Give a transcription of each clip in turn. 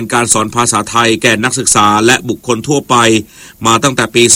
การสอนภาษาไทยแก่นักศึกษาและบุคคลทั่วไปมาตั้งแต่ปี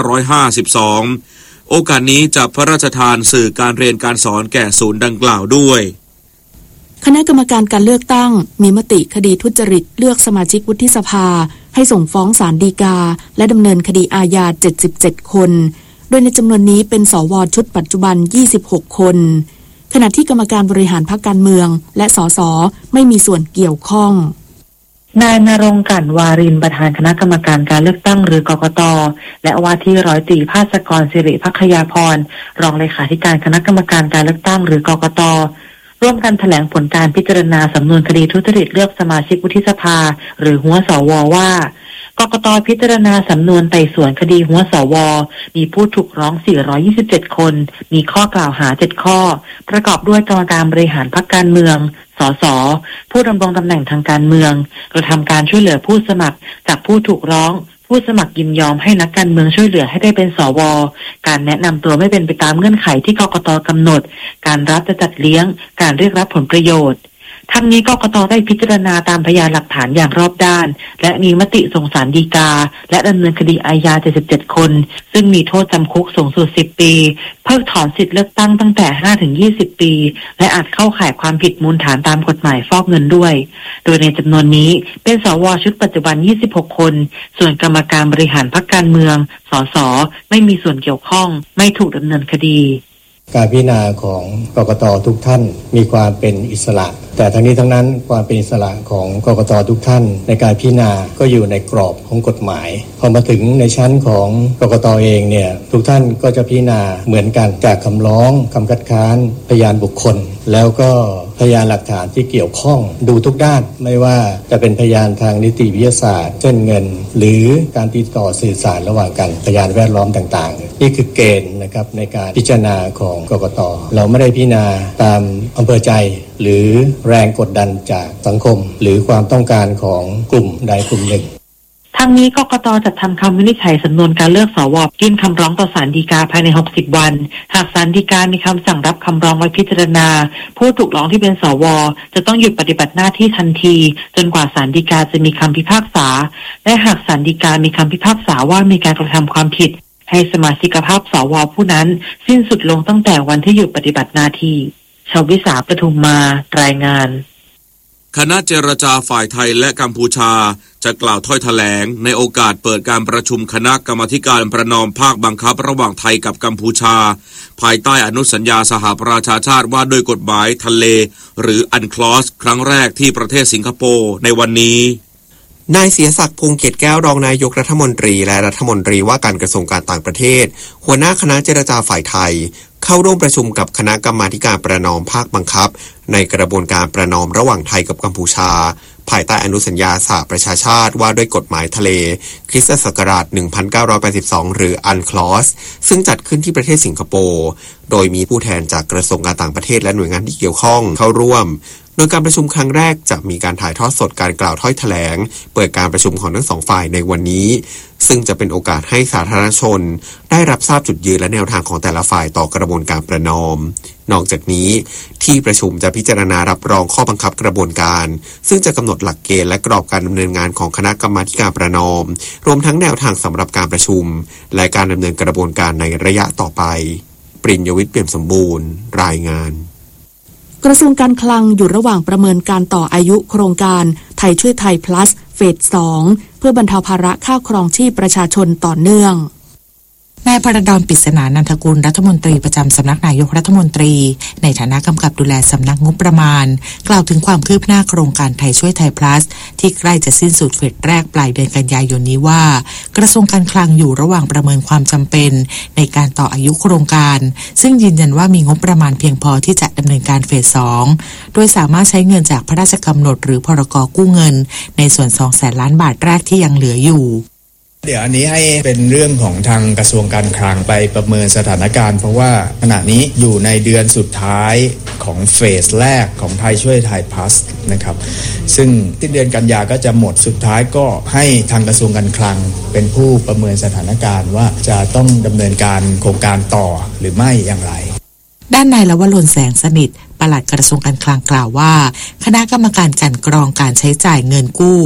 2552 โอกาสนี้จะพระราชทานสื่อการเรียนการสอนแก่ศูนย์ดังกล่าวด้วยคณะกรรมการการเลือกตั้งมีมติคดีทุจริตเลือกสมาชิกวุฒิสภาให้ส่งฟ้องศาลฎีกาและดำเนินคดีอาญา77 คนโดยในจำนวนนี้เป็นสวชุดปัจจุบัน26 คนขณะที่กรรมการบริหารพรรคการเมืองและสสไม่มีส่วนเกี่ยวข้องนายณรงค์ กลั่นวารินประธานคณะกรรมการการเลือกตั้งหรือกกต.และว่าที่ร้อยตรีภาสกรสิริภัคยาพรรองเลขาธิการคณะกรรมการการเลือกตั้งหรือกกต.ร่วมกันแถลงผลการพิจารณาสำนวนคดีทุจริตเลือกสมาชิกวุฒิสภาหรือหัวสวว่ากกต.พิจารณาสำนวนไต่สวนคดีหัวสวมีผู้ถูกร้อง427คนมีข้อกล่าวหา7ข้อประกอบด้วยกรรมการบริหารพรรคการเมืองสสผู้ดำรงตำแหน่งทางการเมืองกระทำการช่วยเหลือผู้สมัครจากผู้ถูกร้องผู้สมัครยินยอมให้นักการเมืองช่วยเหลือให้ได้เป็นสวการแนะนำตัวไม่เป็นไปตามเงื่อนไขที่กกต.กำหนดการรับจะจัดเลี้ยงการเรียกรับผลประโยชน์ทั้งนี้กกต.ได้พิจารณาตามพยานหลักฐานอย่างรอบด้านและมีมติส่งศาลฎีกาและดำเนินคดีอาญา77 คนซึ่งมีโทษจำคุกสูงสุด10 ปีเพิกถอนสิทธิเลือกตั้งตั้งแต่5 ถึง 20 ปีและอาจเข้าข่ายความผิดมูลฐานตามกฎหมายฟอกเงินด้วยโดยในจำนวนนี้เป็นสวชุดปัจจุบัน26 คนส่วนกรรมการบริหารพรรคการเมืองสสไม่มีส่วนเกี่ยวข้องไม่ถูกดำเนินคดีการพิจารณาของกกต.ทุกท่านมีความเป็นอิสระแต่ทั้งนี้ทั้งนั้นความเป็นอิสระของกกต.ทุกท่านในการพิจารณาก็อยู่ในกรอบของกฎหมายพอมาถึงในชั้นของกกต.เองเนี่ยทุกท่านก็จะพิจารณาเหมือนกันจากคำร้องคำคัดค้านพยานบุคคลแล้วก็พยานหลักฐานที่เกี่ยวข้องดูทุกด้านไม่ว่าจะเป็นพยานทางนิติวิทยาศาสตร์เช่นเงินหรือการติดต่อสื่อสารระหว่างกันพยานแวดล้อมต่างๆนี่คือเกณฑ์นะครับในการพิจารณาของกกต.เราไม่ได้พิจารณาตามอำเภอใจหรือแรงกดดันจากสังคมหรือความต้องการของกลุ่มใดกลุ่มหนึ่งทั้งนี้กกต.จัดทำคำวินิจฉัยสำนวนการเลือกสวยื่นคำร้องต่อศาลฎีกาภายใน60 วันหากศาลฎีกามีคำสั่งรับคำร้องไว้พิจารณาผู้ถูกร้องที่เป็นสวจะต้องหยุดปฏิบัติหน้าที่ทันทีจนกว่าศาลฎีกาจะมีคำพิพากษาและหากศาลฎีกามีคำพิพากษาว่ามีการกระทำความผิดให้สมาชิกภาพสวผู้นั้นสิ้นสุดลงตั้งแต่วันที่หยุดปฏิบัติหน้าที่ชวิสาปทุมมารายงานคณะเจรจาฝ่ายไทยและกัมพูชาจะกล่าวถ้อยแถลงในโอกาสเปิดการประชุมคณะกรรมาธิการประนอมภาคบังคับระหว่างไทยกับกัมพูชาภายใต้อนุสัญญาสหประชาชาติว่าด้วยกฎหมายทะเลหรืออันคลอสครั้งแรกที่ประเทศสิงคโปร์ในวันนี้นายเสียศักดิ์พงษ์เกตแก้วรองนายกรัฐมนตรีและรัฐมนตรีว่าการกระทรวงการต่างประเทศหัวหน้าคณะเจรจาฝ่ายไทยเข้าร่วมประชุมกับคณะกรรมาธิการประนอมภาคบังคับในกระบวนการประนอมระหว่างไทยกับกัมพูชาภายใต้อนุสัญญาสหประชาชาติว่าด้วยกฎหมายทะเลคริสตศักราช1982หรืออันคลอสซึ่งจัดขึ้นที่ประเทศสิงคโปร์โดยมีผู้แทนจากกระทรวงการต่างประเทศและหน่วยงานที่เกี่ยวข้องเข้าร่วมโดยการประชุมครั้งแรกจะมีการถ่ายทอดสดการกล่าวถ้อยแถลงเปิดการประชุมของทั้งสองฝ่ายในวันนี้ซึ่งจะเป็นโอกาสให้สาธารณชนได้รับทราบจุดยืนและแนวทางของแต่ละฝ่ายต่อกระบวนการประนอมนอกจากนี้ที่ประชุมจะพิจารณารับรองข้อบังคับกระบวนการซึ่งจะกำหนดหลักเกณฑ์และกรอบการดำเนินงานของคณะกรรมาธิการประนอมรวมทั้งแนวทางสำหรับการประชุมและการดำเนินกระบวนการในระยะต่อไปปริญญวิทย์เปี่ยมสมบูรณ์รายงานกระทรวงการคลังอยู่ระหว่างประเมินการต่ออายุโครงการไทยช่วยไทย plus เฟส 2เพื่อบรรเทาภาระค่าครองชีพประชาชนต่อเนื่องนายพระดอนปริศนานันทกุลรัฐมนตรีประจำสำนักนายกรัฐมนตรีในฐานะกำกับดูแลสำนักงบประมาณกล่าวถึงความคืบหน้าโครงการไทยช่วยไทย plus ที่ใกล้จะสิ้นสุดเฟสแรกปลายเดือนกันยายนนี้ว่ากระทรวงการคลังอยู่ระหว่างประเมินความจำเป็นในการต่ออายุโครงการซึ่งยืนยันว่ามีงบประมาณเพียงพอที่จะดำเนินการเฟส 2โดยสามารถใช้เงินจากพระราชกำหนดหรือพรก.กู้เงินในส่วน 200,000 ล้านบาทแรกที่ยังเหลืออยู่เดี๋ยวอันนี้ให้เป็นเรื่องของทางกระทรวงการคลังไปประเมินสถานการณ์เพราะว่าขณะนี้อยู่ในเดือนสุดท้ายของเฟสแรกของไทยช่วยไทยพลัสนะครับซึ่งสิ้นเดือนกันยาก็จะหมดสุดท้ายก็ให้ทางกระทรวงการคลังเป็นผู้ประเมินสถานการณ์ว่าจะต้องดำเนินการโครงการต่อหรือไม่อย่างไรด้านนายลวรนแสงสนิทปลัดกระทรวงการคลังกล่าวว่าคณะกรรมการกลั่นกรองการใช้จ่ายเงินกู้ภาย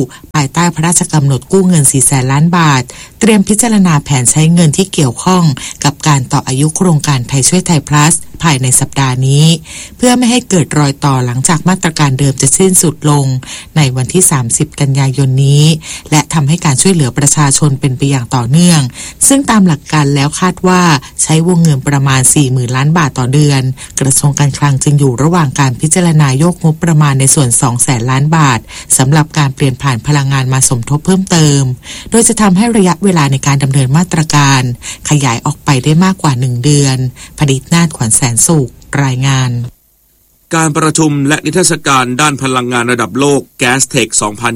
ายใต้พระราชกำหนดกู้เงิน 400,000 ล้านบาทเตรียมพิจารณาแผนใช้เงินที่เกี่ยวข้องกับการต่ออายุโครงการไทยช่วยไทย plus ภายในสัปดาห์นี้เพื่อไม่ให้เกิดรอยต่อหลังจากมาตรการเดิมจะสิ้นสุดลงในวันที่ 30 กันยายนนี้และทำให้การช่วยเหลือประชาชนเป็นไปอย่างต่อเนื่องซึ่งตามหลักการแล้วคาดว่าใช้วงเงินประมาณ 40,000 ล้านบาทต่อเดือนกระทรวงการคลังจึงอยู่ระหว่างการพิจารณาโยกงบประมาณในส่วน 200,000 ล้านบาทสำหรับการเปลี่ยนผ่านพลังงานมาสมทบเพิ่มเติมโดยจะทำให้ระยะเวลาในการดำเนินมาตรการขยายออกไปได้มากกว่า1 เดือนผลิตนาถขวัญแสนสุขรายงานการประชุมและนิทรรศการด้านพลังงานระดับโลก Gastech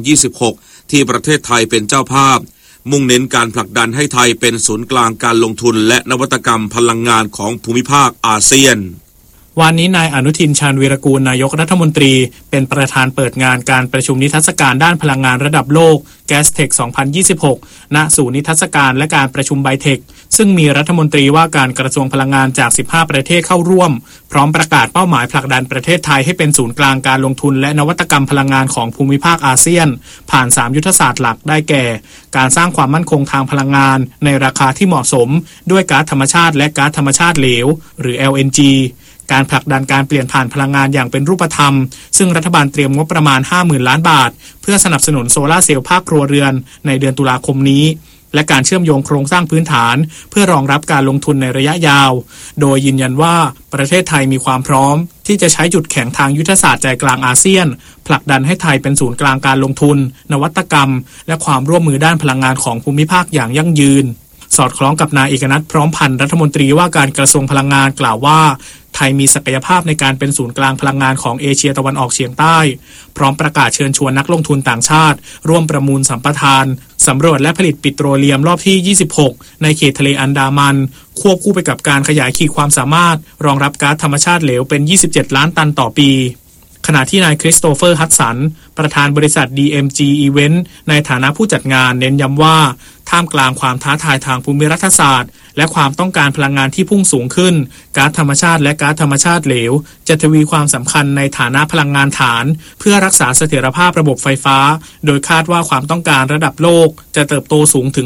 2026 ที่ประเทศไทยเป็นเจ้าภาพมุ่งเน้นการผลักดันให้ไทยเป็นศูนย์กลางการลงทุนและนวัตกรรมพลังงานของภูมิภาคอาเซียนวันนี้นายอนุทินชาญวีรกูลนายกรัฐมนตรีเป็นประธานเปิดงานการประชุมนิทรรศการด้านพลังงานระดับโลก Gastech 2026 ณ ศูนย์นิทรรศการและการประชุมไบเทคซึ่งมีรัฐมนตรีว่าการกระทรวงพลังงานจาก 15 ประเทศเข้าร่วมพร้อมประกาศเป้าหมายผลักดันประเทศไทยให้เป็นศูนย์กลางการลงทุนและนวัตกรรมพลังงานของภูมิภาคอาเซียนผ่าน 3 ยุทธศาสตร์หลักได้แก่การสร้างความมั่นคงทางพลังงานในราคาที่เหมาะสมด้วยก๊าซธรรมชาติและก๊าซธรรมชาติเหลวหรือ LNGการผลักดันการเปลี่ยนผ่านพลังงานอย่างเป็นรูปธรรมซึ่งรัฐบาลเตรียมงบประมาณ 50,000 ล้านบาทเพื่อสนับสนุนโซลาร์เซลล์ภาคครัวเรือนในเดือนตุลาคมนี้และการเชื่อมโยงโครงสร้างพื้นฐานเพื่อรองรับการลงทุนในระยะยาวโดยยืนยันว่าประเทศไทยมีความพร้อมที่จะใช้จุดแข็งทางยุทธศาสตร์ใจกลางอาเซียนผลักดันให้ไทยเป็นศูนย์กลางการลงทุนนวัตกรรมและความร่วมมือด้านพลังงานของภูมิภาคอย่างยั่งยืนสอดคล้องกับนายเอกนัทพร้อมพันธ์รัฐมนตรีว่าการกระทรวงพลังงานกล่าวว่าไทยมีศักยภาพในการเป็นศูนย์กลางพลังงานของเอเชียตะวันออกเฉียงใต้พร้อมประกาศเชิญชวนนักลงทุนต่างชาติร่วมประมูลสัมปทานสำรวจและผลิตปิโตรเลียมรอบที่ 26 ในเขตทะเลอันดามันควบคู่ไปกับการขยายขีดความสามารถรองรับก๊าซธรรมชาติเหลวเป็น 27 ล้านตันต่อปีขณะที่นายคริสโตเฟอร์ฮัดสันประธานบริษัท DMG Event ในฐานะผู้จัดงานเน้นย้ำว่าท่ามกลางความท้าทายทางภูมิรัฐศาสตร์และความต้องการพลังงานที่พุ่งสูงขึ้นก๊าซธรรมชาติและก๊าซธรรมชาติเหลวจะทวีความสำคัญในฐานะพลังงานฐานเพื่อรักษาเสถียรภาพระบบไฟฟ้าโดยคาดว่าความต้องการระดับโลกจะเติบโตสูงถึง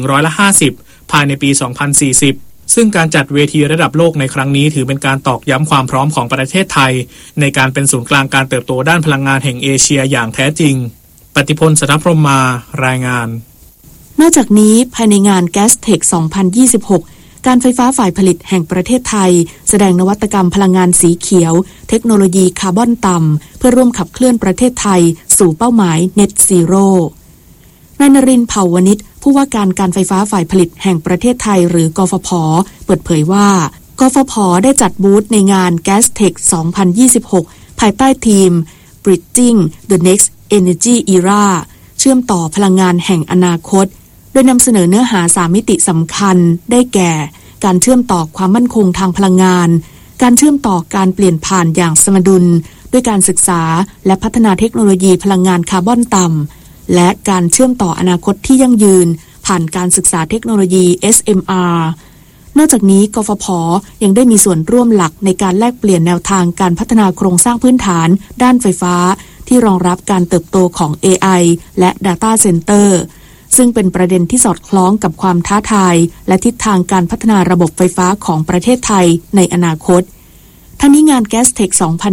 50%ภายในปี 2040ซึ่งการจัดเวทีระดับโลกในครั้งนี้ถือเป็นการตอกย้ำความพร้อมของประเทศไทยในการเป็นศูนย์กลางการเติบโตด้านพลังงานแห่งเอเชียอย่างแท้จริงปฏิพล สนพรหมมารายงานนอกจากนี้ภายในงาน Gastech 2026 การไฟฟ้าฝ่ายผลิตแห่งประเทศไทยแสดงนวัตกรรมพลังงานสีเขียวเทคโนโลยีคาร์บอนต่ำเพื่อร่วมขับเคลื่อนประเทศไทยสู่เป้าหมาย Net Zero นายนรินทร์ เผ่าวณิชผู้ว่าการไฟฟ้าฝ่ายผลิตแห่งประเทศไทยหรือกฟผ.เปิดเผยว่ากฟผ.ได้จัดบูธในงาน Gastech 2026 ภายใต้ทีม Bridging the Next Energy Era เชื่อมต่อพลังงานแห่งอนาคตโดยนำเสนอเนื้อหา3มิติสำคัญได้แก่การเชื่อมต่อความมั่นคงทางพลังงานการเชื่อมต่อการเปลี่ยนผ่านอย่างสมดุลด้วยการศึกษาและพัฒนาเทคโนโลยีพลังงานคาร์บอนต่ำและการเชื่อมต่ออนาคตที่ยั่งยืนผ่านการศึกษาเทคโนโลยี SMR นอกจากนี้กฟผ.ยังได้มีส่วนร่วมหลักในการแลกเปลี่ยนแนวทางการพัฒนาโครงสร้างพื้นฐานด้านไฟฟ้าที่รองรับการเติบโตของ AI และ Data Center ซึ่งเป็นประเด็นที่สอดคล้องกับความท้าทายและทิศทางการพัฒนาระบบไฟฟ้าของประเทศไทยในอนาคตทั้งนี้งาน Gastech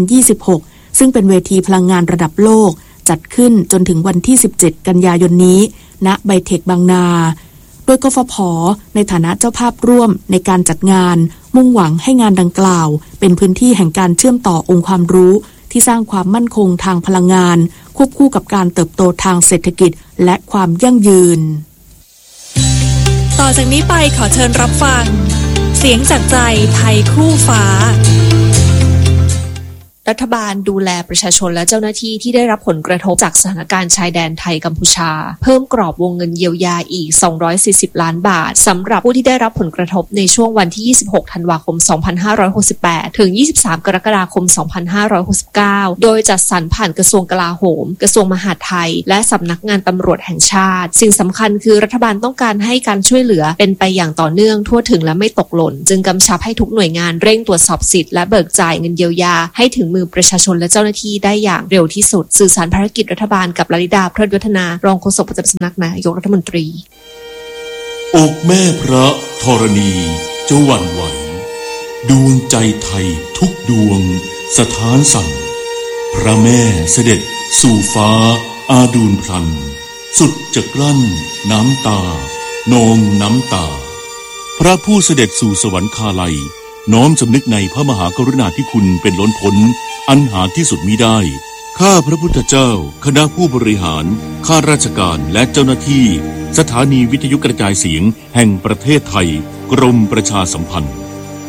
2026 ซึ่งเป็นเวทีพลังงานระดับโลกจัดขึ้นจนถึงวันที่ 17 กันยายนนี้ณไบเทคบางนาโดยกฟผ.ในฐานะเจ้าภาพร่วมในการจัดงานมุ่งหวังให้งานดังกล่าวเป็นพื้นที่แห่งการเชื่อมต่อองค์ความรู้ที่สร้างความมั่นคงทางพลังงานควบคู่กับการเติบโตทางเศรษฐกิจและความยั่งยืนต่อจากนี้ไปขอเชิญรับฟังเสียงจากใจไทยคู่ฟ้ารัฐบาลดูแลประชาชนและเจ้าหน้าที่ที่ได้รับผลกระทบจากสถานการณ์ชายแดนไทยกัมพูชาเพิ่มกรอบวงเงินเยียวยาอีก240ล้านบาทสำหรับผู้ที่ได้รับผลกระทบในช่วงวันที่26ธันวาคม2568ถึง23กรกฎาคม2569โดยจัดสรรผ่านกระทรวงกลาโหมกระทรวงมหาดไทยและสำนักงานตำรวจแห่งชาติสิ่งสำคัญคือรัฐบาลต้องการให้การช่วยเหลือเป็นไปอย่างต่อเนื่องทั่วถึงและไม่ตกหล่นจึงกำชับให้ทุกหน่วยงานเร่งตรวจสอบสิทธิ์และเบิกจ่ายเงินเยียวยาให้ถึงมือมือประชาชนและเจ้าหน้าที่ได้อย่างเร็วที่สุดสื่อสารภารกิจรัฐบาลกับลลิดาพรตวัฒนารองโฆษกประจำสำนักนายกรัฐมนตรีอกแม่พระธรณีจะหวั่นไหวดวงใจไทยทุกดวงสถานสั่นพระแม่เสด็จสู่ฟ้าอาดูลพลันสุดจะกลั้นน้ำตานองน้ำตาพระผู้เสด็จสู่สวรรคาลัยน้อมสำนึกในพระมหากรุณาธิคุณเป็นล้นพ้นอันหาที่สุดมิได้ข้าพระพุทธเจ้าคณะผู้บริหารข้าราชการและเจ้าหน้าที่สถานีวิทยุกระจายเสียงแห่งประเทศไทยกรมประชาสัมพันธ์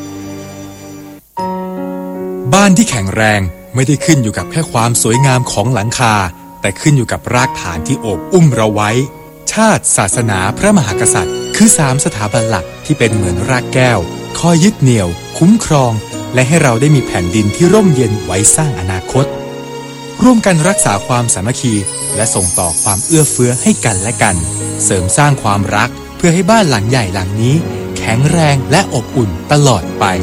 บ้านที่แข็งแรงไม่ได้ขึ้นอยู่กับแค่ความสวยงามของหลังคาแต่ขึ้นอยู่กับรากฐานที่โอบอุ้มเราไว้ชาติศาสนาพระมหากษัตริย์คือ3สถาบันหลักที่เป็นเหมือนรากแก้วคอยยึดเหนี่ยวคุ้มครองและให้เราได้มีแผ่นดินที่ร่มเย็นไว้สร้างอนาคตร่วมกันรักษาความสามัคคีและส่งต่อความเอื้อเฟื้อให้กันและกันเสริมสร้างความรักเพื่อให้บ้านหลังใหญ่หลังนี้แข็งแรงและอบอุ่นตลอดไป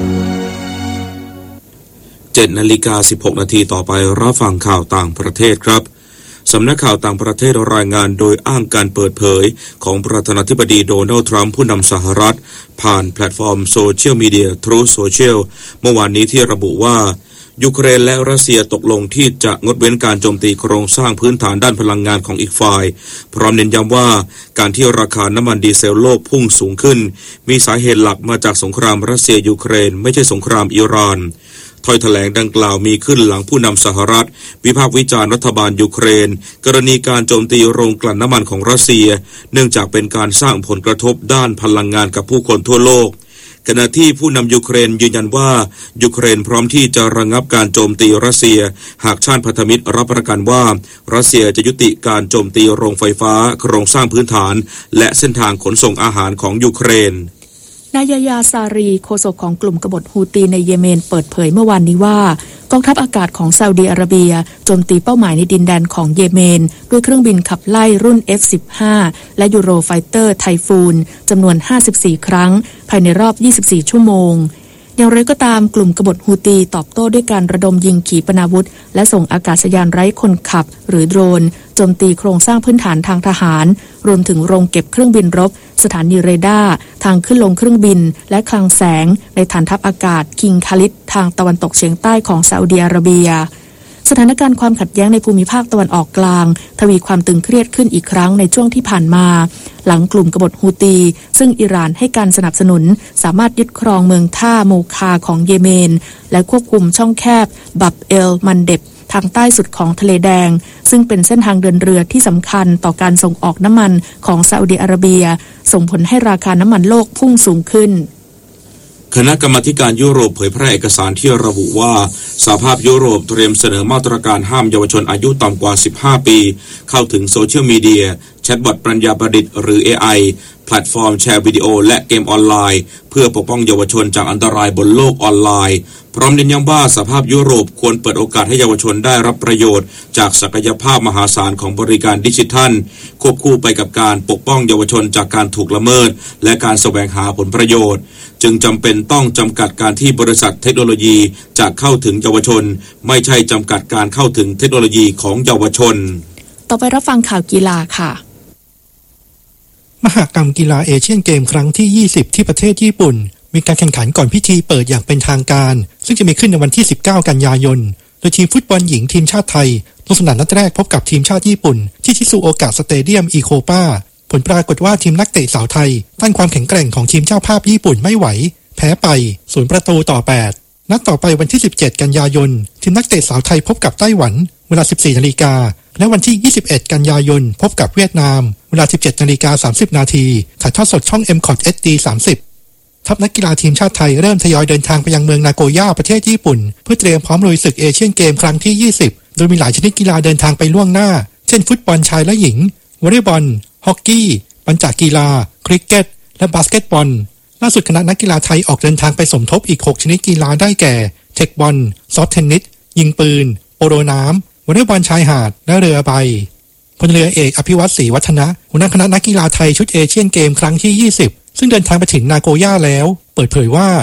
7:16 นาทีต่อไปรับฟังข่าวต่างประเทศครับสำนักข่าวต่างประเทศรายงานโดยอ้างการเปิดเผยของประธานาธิบดีโดนัลด์ทรัมป์ผู้นำสหรัฐผ่านแพลตฟอร์มโซเชียลมีเดีย Truth Social เมื่อวานนี้ที่ระบุว่ายูเครนและรัสเซียตกลงที่จะงดเว้นการโจมตีโครงสร้างพื้นฐานด้านพลังงานของอีกฝ่ายพร้อมเน้นย้ำว่าการที่ราคาน้ำมันดีเซลโลกพุ่งสูงขึ้นมีสาเหตุหลักมาจากสงครามรัสเซียยูเครนไม่ใช่สงครามอิหร่านถ้อยแถลงดังกล่าวมีขึ้นหลังผู้นำสหรัฐวิพากษ์วิจารณ์รัฐบาลยูเครนกรณีการโจมตีโรงกลั่นน้ำมันของรัสเซียเนื่องจากเป็นการสร้างผลกระทบด้านพลังงานกับผู้คนทั่วโลกขณะที่ผู้นำยูเครนยืนยันว่ายูเครนพร้อมที่จะระงับการโจมตีรัสเซียหากชาติพันธมิตรรับประกันว่ารัสเซียจะยุติการโจมตีโรงไฟฟ้าโครงสร้างพื้นฐานและเส้นทางขนส่งอาหารของยูเครนนายยาซารีโฆษกของกลุ่มกบฏฮูตีในเยเมนเปิดเผยเมื่อวานนี้ว่ากองทัพอากาศของซาอุดิอาระเบียโจมตีเป้าหมายในดินแดนของเยเมนด้วยเครื่องบินขับไล่รุ่น F-15 และยูโรไฟเตอร์ไทฟูนจำนวน54ครั้งภายในรอบ24ชั่วโมงอย่างไรก็ตามกลุ่มกบฏฮูตีตอบโต้ด้วยการระดมยิงขีปนาวุธและส่งอากาศยานไร้คนขับหรือโดรนโจมตีโครงสร้างพื้นฐานทางทหารรวมถึงโรงเก็บเครื่องบินรบสถานีเรดาร์ทางขึ้นลงเครื่องบินและคลังแสงในฐานทัพอากาศคิงคาลิดทางตะวันตกเฉียงใต้ของซาอุดิอาระเบียสถานการณ์ความขัดแย้งในภูมิภาคตะวันออกกลางทวีความตึงเครียดขึ้นอีกครั้งในช่วงที่ผ่านมาหลังกลุ่มกบฏฮูตีซึ่งอิหร่านให้การสนับสนุนสามารถยึดครองเมืองท่าโมคาของเยเมนและควบคุมช่องแคบบับเอลมันเดบทางใต้สุดของทะเลแดงซึ่งเป็นเส้นทางเดินเรือที่สำคัญต่อการส่งออกน้ำมันของซาอุดิอาระเบียส่งผลให้ราคาน้ำมันโลกพุ่งสูงขึ้นคณะกรรมาการยุโรปเผยแพร่เอกสารที่ระบุว่าสหภาพยุโรปเตรียมเสนอมาตรการห้ามเยาวชนอายุต่ำกว่า15ปีเข้าถึงโซเชียลมีเดียแชทบอทปัญญาประดิษฐ์หรือ AI แพลตฟอร์มแชร์วิดีโอและเกมออนไลน์เพื่อปกป้องเยาวชนจากอันตรายบนโลกออนไลน์พร้อมเน้นย้ำว่าสหภาพยุโรปควรเปิดโอกาสให้เยาวชนได้รับประโยชน์จากศักยภาพมหาศาลของบริการดิจิทัลควบคู่ไปกับการปกป้องเยาวชนจากการถูกละเมิดและการแสวงหาผลประโยชน์จึงจำเป็นต้องจำกัดการที่บริษัทเทคโนโลยีจะเข้าถึงเยาวชนไม่ใช่จำกัดการเข้าถึงเทคโนโลยีของเยาวชนต่อไปรับฟังข่าวกีฬาค่ะมหกรรมกีฬาเอเชียนเกมครั้งที่20ที่ประเทศญี่ปุ่นมีการแข่งขันก่อนพิธีเปิดอย่างเป็นทางการซึ่งจะมีขึ้นในวันที่19กันยายนโดยทีมฟุตบอลหญิงทีมชาติไทยลงสนามนัดแรกพบกับทีมชาติญี่ปุ่นที่ชิซูโอกะสเตเดียมอีโคปาผลปรากฏว่าทีมนักเตะสาวไทยต้านความแข็งแกร่งของทีมเจ้าภาพญี่ปุ่นไม่ไหวแพ้ไป0-8นัดต่อไปวันที่17กันยายนทีมนักเตะสาวไทยพบกับไต้หวันเวลา 14:00 น.และวันที่21กันยายนพบกับเวียดนามเวลา 17:30 น.ถ่ายทอดสดช่อง MCOT HD 30ทัพนักกีฬาทีมชาติไทยเริ่มทยอยเดินทางไปยังเมืองนาโกย่าประเทศญี่ปุ่นเพื่อเตรียมพร้อมลุยศึกเอเชียนเกมครั้งที่20โดยมีหลายชนิดกีฬาเดินทางไปล่วงหน้าเช่นฟุตบอลชายและหญิงวอลเลย์บอลฮอกกี้ปัญจกีฬาคริกเก็ตและบาสเกตบอลล่าสุดคณะนักกีฬาไทยออกเดินทางไปสมทบอีก6ชนิดกีฬาได้แก่เทคบอลซอฟต์เทนนิสยิงปืนโปโลน้ำวอลเลย์บอลชายหาดและเรือใบพลเรือเอกอภิวัตรศรีวัฒนะหัวหน้าคณะนักกีฬาไทยชุดเอเชียนเกมครั้งที่20ซึ่งเดินทางไปถึงนาโกย่าแล้วเปิดเผยว่า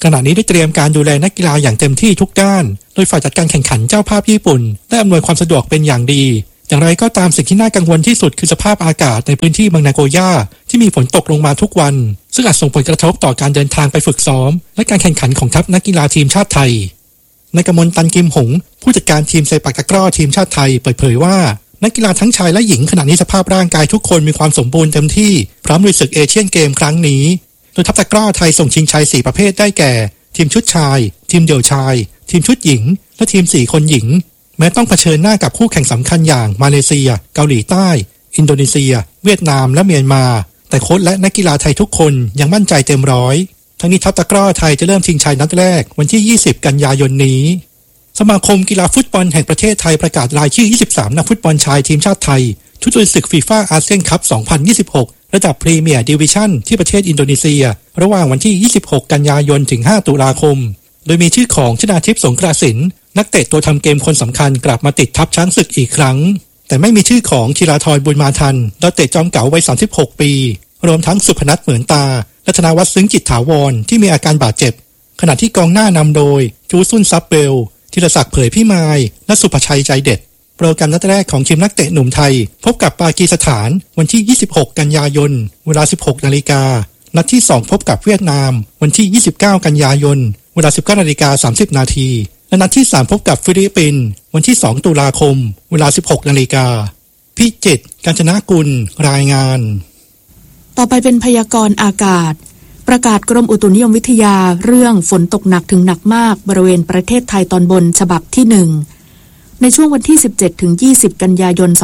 ขณะนี้ได้เตรียมการดูแลนักกีฬาอย่างเต็มที่ทุกด้านโดยฝ่ายจัดการแข่งขันเจ้าภาพญี่ปุ่นได้อำนวยความสะดวกเป็นอย่างดีอย่างไรก็ตามสิ่งที่น่ากังวลที่สุดคือสภาพอากาศในพื้นที่เมืองนาโกย่าที่มีฝนตกลงมาทุกวันซึ่งอาจส่งผลกระทบต่อการเดินทางไปฝึกซ้อมและการแข่งขันของทัพนักกีฬาทีมชาติไทยนายกมลตันกิมหงผู้จัดการทีมเซปักตะกร้อทีมชาติไทยเปิดเผยว่านักกีฬาทั้งชายและหญิงขณะนี้สภาพร่างกายทุกคนมีความสมบูรณ์เต็มที่พร้อมลุยศึกเอเชียนเกมครั้งนี้โดยทัพตะกร้อไทยส่งชิงชัย4ประเภทได้แก่ทีมชุดชายทีมเดี่ยวชายทีมชุดหญิงและทีม4คนหญิงแม้ต้องเผชิญหน้ากับคู่แข่งสำคัญอย่างมาเลเซียเกาหลีใต้อินโดนีเซียเวียดนามและเมียนมาแต่โค้ชและนักกีฬาไทยทุกคนยังมั่นใจเต็มร้อยทั้งนี้ทัพตะกร้อไทยจะเริ่มชิงชัยนัดแรกวันที่20กันยายนนี้สมาคมกีฬาฟุตบอลแห่งประเทศไทยประกาศรายชื่อ23นักฟุตบอลชายทีมชาติไทยชุดลุยศึกฟีฟ่าอาเซียนคัพ 2026 ระดับพรีเมียร์ดิวิชั่นที่ประเทศอินโดนีเซียระหว่างวันที่26กันยายนถึง5ตุลาคมโดยมีชื่อของชนาทิพย์สงกรานต์นักเตะตัวทำเกมคนสำคัญกลับมาติดทัพช้างศึกอีกครั้งแต่ไม่มีชื่อของธีราธรบุญมาทันดาวเตะจอมเก๋าวัย36ปีรวมทั้งสุพนัทเหมือนตาและธนวัฒน์ซึ้งจิตถาวรที่มีอาการบาดเจ็บขณะที่กองหน้านำโดยจูซุนซับเบลธีรศักดิ์เผยพิมายและสุภชัยใจเด็ดโปรแกรมนัดแรกของทีมนักเตะหนุ่มไทยพบกับปากีสถานวันที่26กันยายนเวลา 16 นาฬิกานัดที่2พบกับเวียดนามวันที่29กันยายนเวลา 19:30 นาทีและนัดที่3พบกับฟิลิปปินส์วันที่2ตุลาคมเวลา 16 นาฬิกาพิจิตร กาญจนกุลรายงานต่อไปเป็นพยากรณ์อากาศประกาศกรมอุตุนิยมวิทยาเรื่องฝนตกหนักถึงหนักมากบริเวณประเทศไทยตอนบนฉบับที่1ในช่วงวันที่17ถึง20กันยายน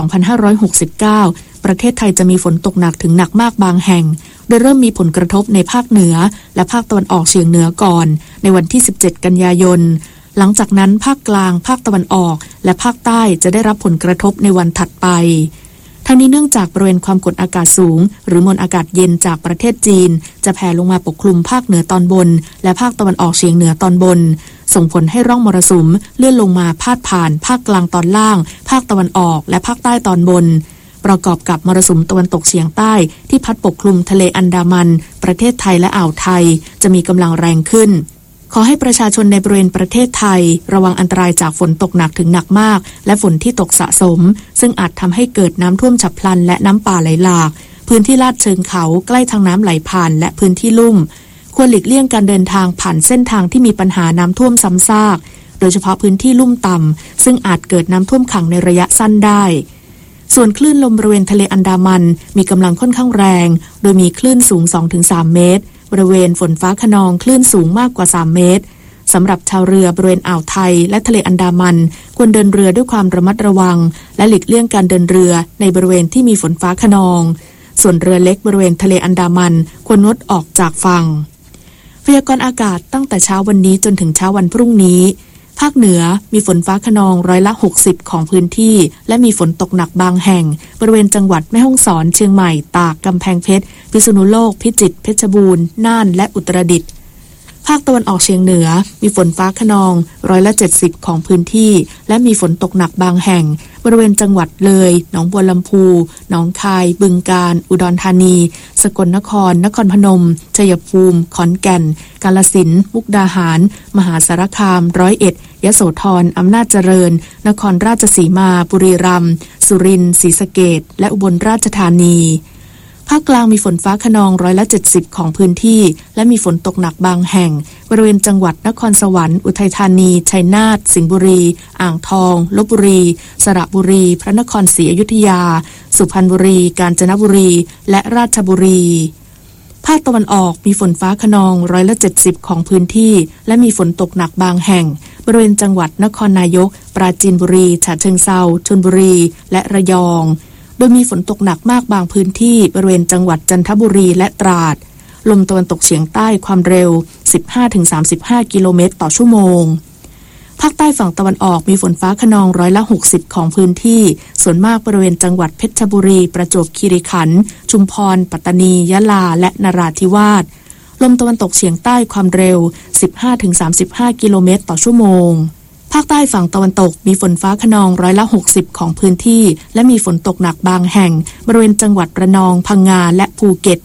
2569ประเทศไทยจะมีฝนตกหนักถึงหนักมากบางแห่งโดยเริ่มมีผลกระทบในภาคเหนือและภาคตะวันออกเฉียงเหนือก่อนในวันที่17กันยายนหลังจากนั้นภาคกลางภาคตะวันออกและภาคใต้จะได้รับผลกระทบในวันถัดไปทั้งนี้เนื่องจากบริเวณความกดอากาศสูงหรือมวลอากาศเย็นจากประเทศจีนจะแผ่ลงมาปกคลุมภาคเหนือตอนบนและภาคตะวันออกเฉียงเหนือตอนบนส่งผลให้ร่องมรสุมเลื่อนลงมาพาดผ่านภาคกลางตอนล่างภาคตะวันออกและภาคใต้ตอนบนประกอบกับมรสุมตะวันตกเฉียงใต้ที่พัดปกคลุมทะเลอันดามันประเทศไทยและอ่าวไทยจะมีกำลังแรงขึ้นขอให้ประชาชนในบริเวณประเทศไทยระวังอันตรายจากฝนตกหนักถึงหนักมากและฝนที่ตกสะสมซึ่งอาจทำให้เกิดน้ำท่วมฉับพลันและน้ำป่าไหลหลากพื้นที่ลาดเชิงเขาใกล้ทางน้ำไหลผ่านและพื้นที่ลุ่มควรหลีกเลี่ยงการเดินทางผ่านเส้นทางที่มีปัญหาน้ำท่วมซ้ำซากโดยเฉพาะพื้นที่ลุ่มต่ำซึ่งอาจเกิดน้ำท่วมขังในระยะสั้นได้ส่วนคลื่นลมบริเวณทะเลอันดามันมีกำลังค่อนข้างแรงโดยมีคลื่นสูง 2-3 เมตรบริเวณฝนฟ้าคะนองคลื่นสูงมากกว่า3เมตรสำหรับชาวเรือบริเวณอ่าวไทยและทะเลอันดามันควรเดินเรือด้วยความระมัดระวังและหลีกเลี่ยงการเดินเรือในบริเวณที่มีฝนฟ้าคะนองส่วนเรือเล็กบริเวณทะเลอันดามันควรงดออกจากฝั่งพยากรณ์อากาศตั้งแต่เช้าวันนี้จนถึงเช้าวันพรุ่งนี้ภาคเหนือมีฝนฟ้าคะนอง60%ของพื้นที่และมีฝนตกหนักบางแห่งบริเวณจังหวัดแม่ฮ่องสอนเชียงใหม่ตากกำแพงเพชรพิษณุโลกพิจิตรเพชรบูรณ์น่านและอุตรดิตถ์ภาคตะวันออกเฉียงเหนือมีฝนฟ้าคะนอง70%ของพื้นที่และมีฝนตกหนักบางแห่งบริเวณจังหวัดเลยหนองบัวลำพูหนองคายบึงกาฬอุดรธานีสกลนครนครพนมชัยภูมิขอนแก่นกาฬสินธุ์มุกดาหารมหาสารคาม101ยโสธรอำนาจเจริญนครราชสีมาบุรีรัมย์สุรินทร์ศรีสะเกษและอุบลราชธานีภาคกลางมีฝนฟ้าคะนอง70%ของพื้นที่และมีฝนตกหนักบางแห่งบริเวณจังหวัดนครสวรรค์อุทัยธานีชัยนาทสิงห์บุรีอ่างทองลพบุรีสระบุรีพระนครศรีอยุธยาสุพรรณบุรีกาญจนบุรีและราชบุรีภาคตะวันออกมีฝนฟ้าคะนอง70%ของพื้นที่และมีฝนตกหนักบางแห่งบริเวณจังหวัดนครนายกปราจีนบุรีฉะเชิงเทราชลบุรีและระยองโดยมีฝนตกหนักมากบางพื้นที่บริเวณจังหวัดจันทบุรีและตราดลมตะวันตกเฉียงใต้ความเร็ว 15-35 กิโลเมตรต่อชั่วโมงภาคใต้ฝั่งตะวันออกมีฝนฟ้าคะนอง60%ของพื้นที่ส่วนมากบริเวณจังหวัดเพชรบุรีประจวบคีรีขันธ์ชุมพรปัตตานียะลาและนราธิวาสลมตะวันตกเฉียงใต้ความเร็ว 15-35 กิโลเมตรต่อชั่วโมงภาคใต้ฝั่งตะวันตกมีฝนฟ้าคะนอง60%ของพื้นที่และมีฝนตกหนักบางแห่งบริเวณจังหวัดระนองพังงาและภูเก็ตล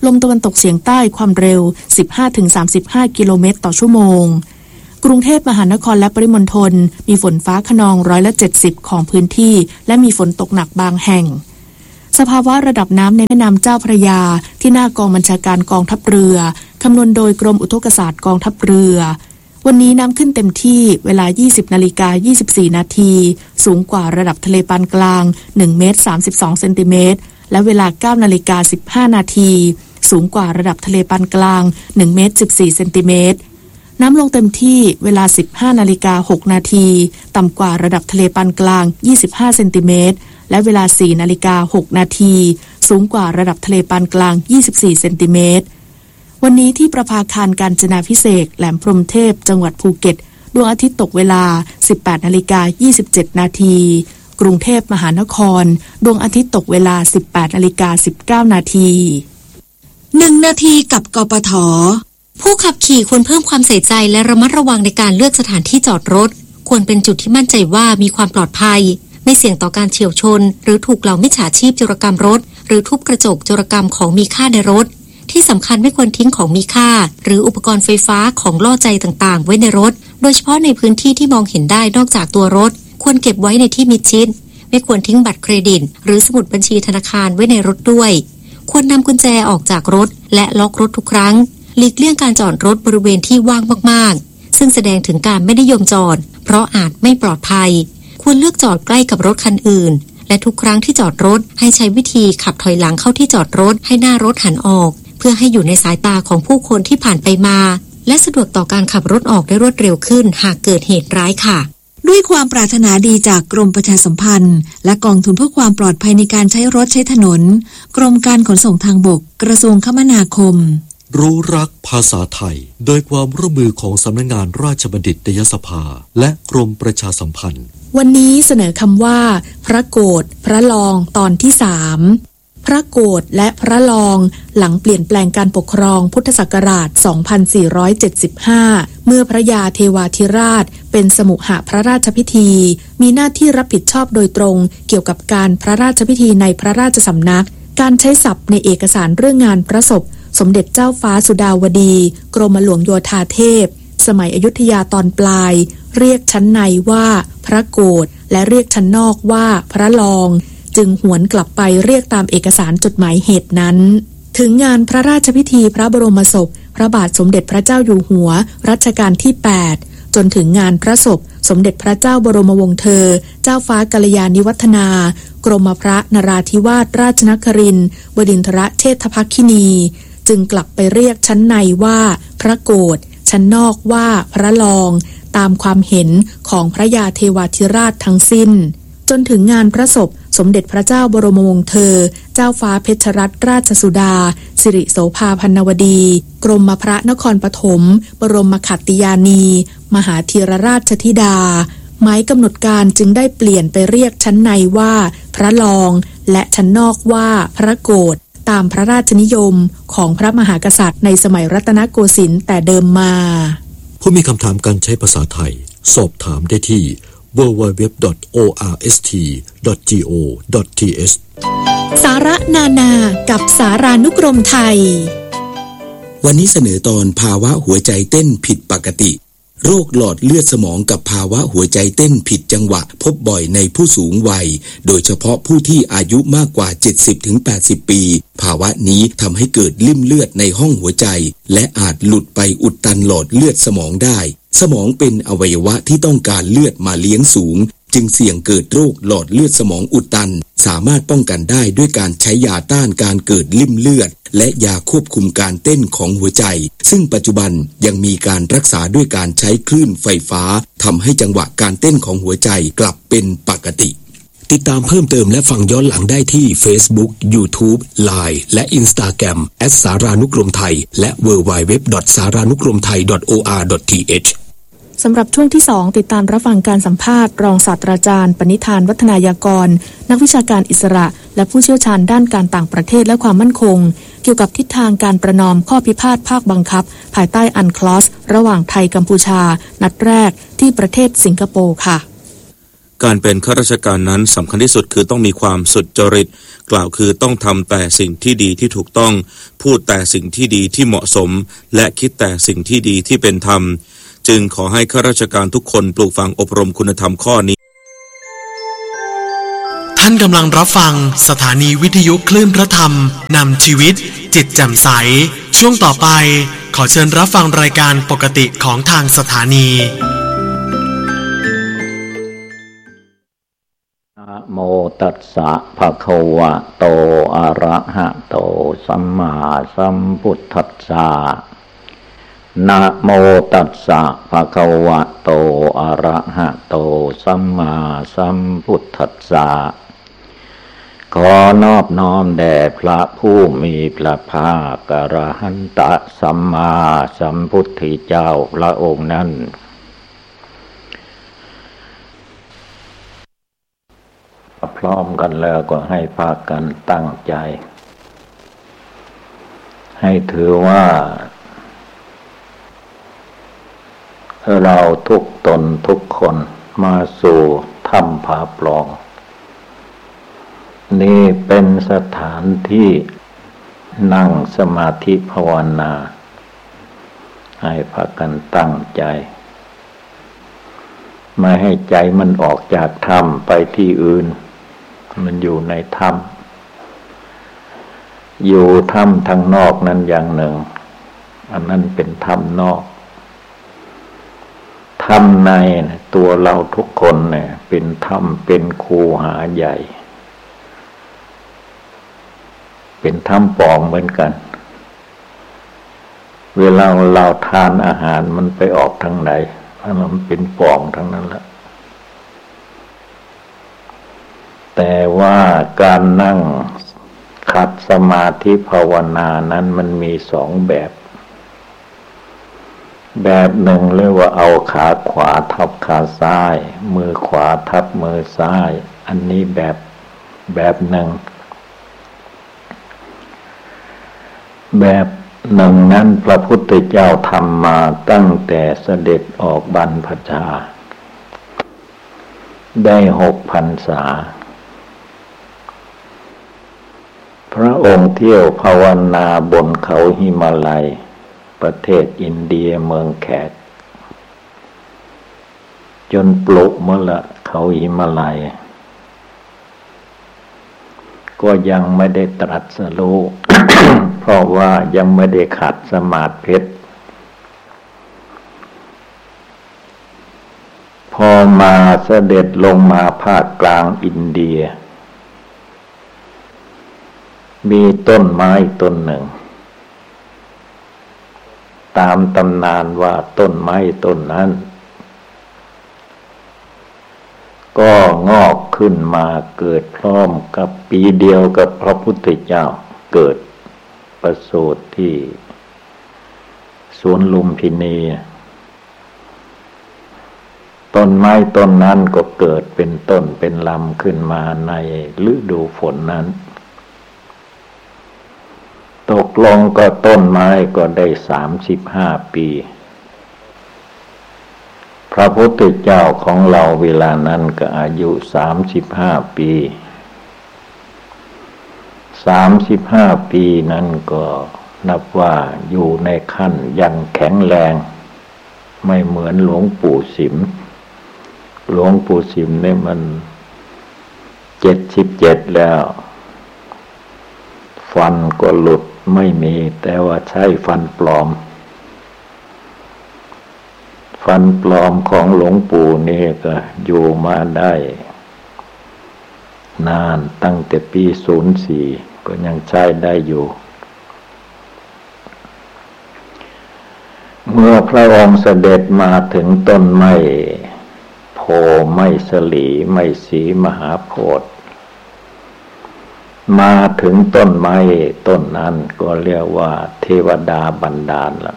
ลมตะวันตกเฉียงใต้ความเร็ว 15-35 กิโลเมตรต่อชั่วโมงกรุงเทพมหานครและปริมณฑลมีฝนฟ้าคะนอง70%ของพื้นที่และมีฝนตกหนักบางแห่งสภาวะระดับน้ำในแม่น้ำเจ้าพระยาที่หน้ากองบัญชาการกองทัพเรือคำนวณโดยกรมอุทกศาสตร์กองทัพเรือวันนี้น้ำขึ้นเต็มที่เวลา 20:24 นาทีสูงกว่าระดับทะเลปานกลาง1 เมตร 32 เซนติเมตรและเวลา 9:15 นาทีสูงกว่าระดับทะเลปานกลาง1 เมตร 14 เซนติเมตรน้ำลงเต็มที่เวลา 15:06 นาทีต่ำกว่าระดับทะเลปานกลาง25 เซนติเมตรและเวลา 4:06 นาทีสูงกว่าระดับทะเลปานกลาง24 เซนติเมตรวันนี้ที่ประภาคารกาญจนาภิเษกแหลมพรหมเทพจังหวัดภูเก็ตดวงอาทิตย์ตกเวลา 18:27 นาทีกรุงเทพมหานครดวงอาทิตย์ตกเวลา 18:19 นาที 1 นาทีกับกปท.ผู้ขับขี่ควรเพิ่มความใส่ใจและระมัดระวังในการเลือกสถานที่จอดรถควรเป็นจุดที่มั่นใจว่ามีความปลอดภัยไม่เสี่ยงต่อการเฉี่ยวชนหรือถูกเหล่ามิจฉาชีพโจรกรรมรถหรือทุบกระจกโจรกรรมของมีค่าในรถที่สำคัญไม่ควรทิ้งของมีค่าหรืออุปกรณ์ไฟฟ้าของล่อใจต่างๆไว้ในรถโดยเฉพาะในพื้นที่ที่มองเห็นได้นอกจากตัวรถควรเก็บไว้ในที่มิดชิดไม่ควรทิ้งบัตรเครดิตหรือสมุดบัญชีธนาคารไว้ในรถด้วยควรนำกุญแจออกจากรถและล็อกรถทุกครั้งหลีกเลี่ยงการจอดรถบริเวณที่ว่างมากๆซึ่งแสดงถึงการไม่นิยมจอดเพราะอาจไม่ปลอดภัยควรเลือกจอดใกล้กับรถคันอื่นและทุกครั้งที่จอดรถให้ใช้วิธีขับถอยหลังเข้าที่จอดรถให้หน้ารถหันออกเพื่อให้อยู่ในสายตาของผู้คนที่ผ่านไปมาและสะดวกต่อการขับรถออกได้รวดเร็วขึ้นหากเกิดเหตุร้ายค่ะด้วยความปรารถนาดีจากกรมประชาสัมพันธ์และกองทุนเพื่อความปลอดภัยในการใช้รถใช้ถนนกรมการขนส่งทางบกกระทรวงคมนาคมรู้รักภาษาไทยโดยความร่วมมือของสำนักงานราชบัณฑิตยสภาและกรมประชาสัมพันธ์วันนี้เสนอคำว่าพระโกฏพระลองตอนที่3พระโกฏและพระลองหลังเปลี่ยนแปลงการปกครองพุทธศักราช 2475 เมื่อพระยาเทวาธิราชเป็นสมุหพระราชพิธีมีหน้าที่รับผิดชอบโดยตรงเกี่ยวกับการพระราชพิธีในพระราชสำนักการใช้ศัพท์ในเอกสารเรื่องงานพระศพสมเด็จเจ้าฟ้าสุดาวดีกรมหลวงโยธาเทพสมัยอยุธยาตอนปลายเรียกชั้นในว่าพระโกฏและเรียกชั้นนอกว่าพระลองจึงหวนกลับไปเรียกตามเอกสารจดหมายเหตุนั้นถึงงานพระราชพิธีพระบรมศพพระบาทสมเด็จพระเจ้าอยู่หัวรัชกาลที่8จนถึงงานพระศพสมเด็จพระเจ้าบรมวงศ์เธอเจ้าฟ้ากัลยาณิวัฒนากรมพระนราธิวาสราชนครินทร์บดินทรเชษฐภักคินีจึงกลับไปเรียกชั้นในว่าพระโกฏชั้นนอกว่าพระลองตามความเห็นของพระยาเทวาธิราชทั้งสิ้นจนถึงงานพระศพสมเด็จพระเจ้าบรมวงศ์เธอเจ้าฟ้าเพชรรัตนราชสุดาสิริโสภาพันวดีกรมพระนครปฐมบรมขัตติยานีมหาธีรราชธิดาหมายกำหนดการจึงได้เปลี่ยนไปเรียกชั้นในว่าพระลองและชั้นนอกว่าพระโกฏตามพระราชนิยมของพระมหากษัตริย์ในสมัยรัตนโกสินทร์แต่เดิมมาผู้มีคำถามการใช้ภาษาไทยสอบถามได้ที่ www.orst.go.th สาระนานากับสารานุกรมไทยวันนี้เสนอตอนภาวะหัวใจเต้นผิดปกติโรคหลอดเลือดสมองกับภาวะหัวใจเต้นผิดจังหวะพบบ่อยในผู้สูงวัยโดยเฉพาะผู้ที่อายุมากกว่า 70-80 ปีภาวะนี้ทำให้เกิดลิ่มเลือดในห้องหัวใจและอาจหลุดไปอุดตันหลอดเลือดสมองได้สมองเป็นอวัยวะที่ต้องการเลือดมาเลี้ยงสูงจึงเสี่ยงเกิดโรคหลอดเลือดสมองอุดตันสามารถป้องกันได้ด้วยการใช้ยาต้านการเกิดลิ่มเลือดและยาควบคุมการเต้นของหัวใจซึ่งปัจจุบันยังมีการรักษาด้วยการใช้คลื่นไฟฟ้าทำให้จังหวะการเต้นของหัวใจกลับเป็นปกติติดตามเพิ่มเติมและฟังย้อนหลังได้ที่ Facebook, YouTube, Line และ Instagram @สารานุกรมไทยและ www.saranukromthai.or.th สำหรับช่วงที่2ติดตามรับฟังการสัมภาษณ์รองศาสตราจารย์ปณิธานวัฒนายากรนักวิชาการอิสระและผู้เชี่ยวชาญด้านการต่างประเทศและความมั่นคงเกี่ยวกับทิศทางการประนอมข้อพิพาทภาคบังคับภายใต้อันคลอสระหว่างไทยกัมพูชานัดแรกที่ประเทศสิงคโปร์ค่ะการเป็นข้าราชการนั้นสำคัญที่สุดคือต้องมีความสุจริตกล่าวคือต้องทำแต่สิ่งที่ดีที่ถูกต้องพูดแต่สิ่งที่ดีที่เหมาะสมและคิดแต่สิ่งที่ดีที่เป็นธรรมจึงขอให้ข้าราชการทุกคนปลูกฝังอบรมคุณธรรมข้อนี้ท่านกำลังรับฟังสถานีวิทยุคลื่นพระธรรมนำชีวิตจิตแจ่มใสช่วงต่อไปขอเชิญรับฟังรายการปกติของทางสถานีนะโมตัสสะภะคะวะโตอะระหะโตสัมมาสัมพุทธัสสะนะโมตัสสะภะคะวะโตอะระหะโตสัมมาสัมพุทธัสสะขอนอบน้อมแด่พระผู้มีพระภาคอรหันตสัมมาสัมพุทธเจ้าพระองค์นั้นพร้อมกันแล้วก็ให้พากันตั้งใจให้ถือว่าเราทุกตนทุกคนมาสู่ถ้ำผาปล่องนี่เป็นสถานที่นั่งสมาธิภาวนาให้พากันตั้งใจไม่ให้ใจมันออกจากถ้ำไปที่อื่นมันอยู่ในถ้ำอยู่ถ้ำทางนอกนั้นอย่างหนึ่งอันนั้นเป็นถ้ำนอกถ้ำในตัวเราทุกคนเนี่ยเป็นถ้ำเป็นคูหาใหญ่เป็นถ้ำปล่องเหมือนกันเวลาเราทานอาหารมันไปออกทางไหนมันเป็นปล่องทั้งนั้นแหละแต่ว่าการนั่งขัดสมาธิภาวนานั้นมันมีสองแบบหนึ่งเรียกว่าเอาขาขวาทับขาซ้ายมือขวาทับมือซ้ายอันนี้แบบหนึ่งแบบหนึ่งนั้นพระพุทธเจ้าทำมาตั้งแต่เสด็จออกบรรพชาได้6 พรรษาพระองค์เที่ยวภาวนาบนเขาหิมาลัยประเทศอินเดียเมืองแขกจนปลุกเมื่อละเขาหิมาลัยก็ยังไม่ได้ตรัสรู้ เพราะว่ายังไม่ได้ขัดสมาธิเพชรพอมาเสด็จลงมาภาคกลางอินเดียมีต้นไม้ต้นหนึ่งตามตำนานว่าต้นไม้ต้นนั้นก็งอกขึ้นมาเกิดพร้อมกับปีเดียวกับพระพุทธเจ้าเกิดประสูติที่สวนลุมพินีต้นไม้ต้นนั้นก็เกิดเป็นต้นเป็นลำขึ้นมาในฤดูฝนนั้นตกลงก็ต้นไม้ก็ได้35 ปีพระพุทธเจ้าของเราเวลานั้นก็อายุ35 ปี35 ปีนั้นก็นับว่าอยู่ในขั้นยังแข็งแรงไม่เหมือนหลวงปู่สิมเนี่ยมัน77แล้วฟันก็หลุดไม่มีแต่ว่าใช้ฟันปลอมของหลวงปู่นี่ก็อยู่มาได้นานตั้งแต่ปี04ก็ยังใช้ได้อยู่เมื่อพระองค์เสด็จมาถึงต้นไม้โพไม้สลีไม้สีมหาโพธิ์มาถึงต้นไม้ต้นนั้นก็เรียกว่าเทวดาบันดาลละ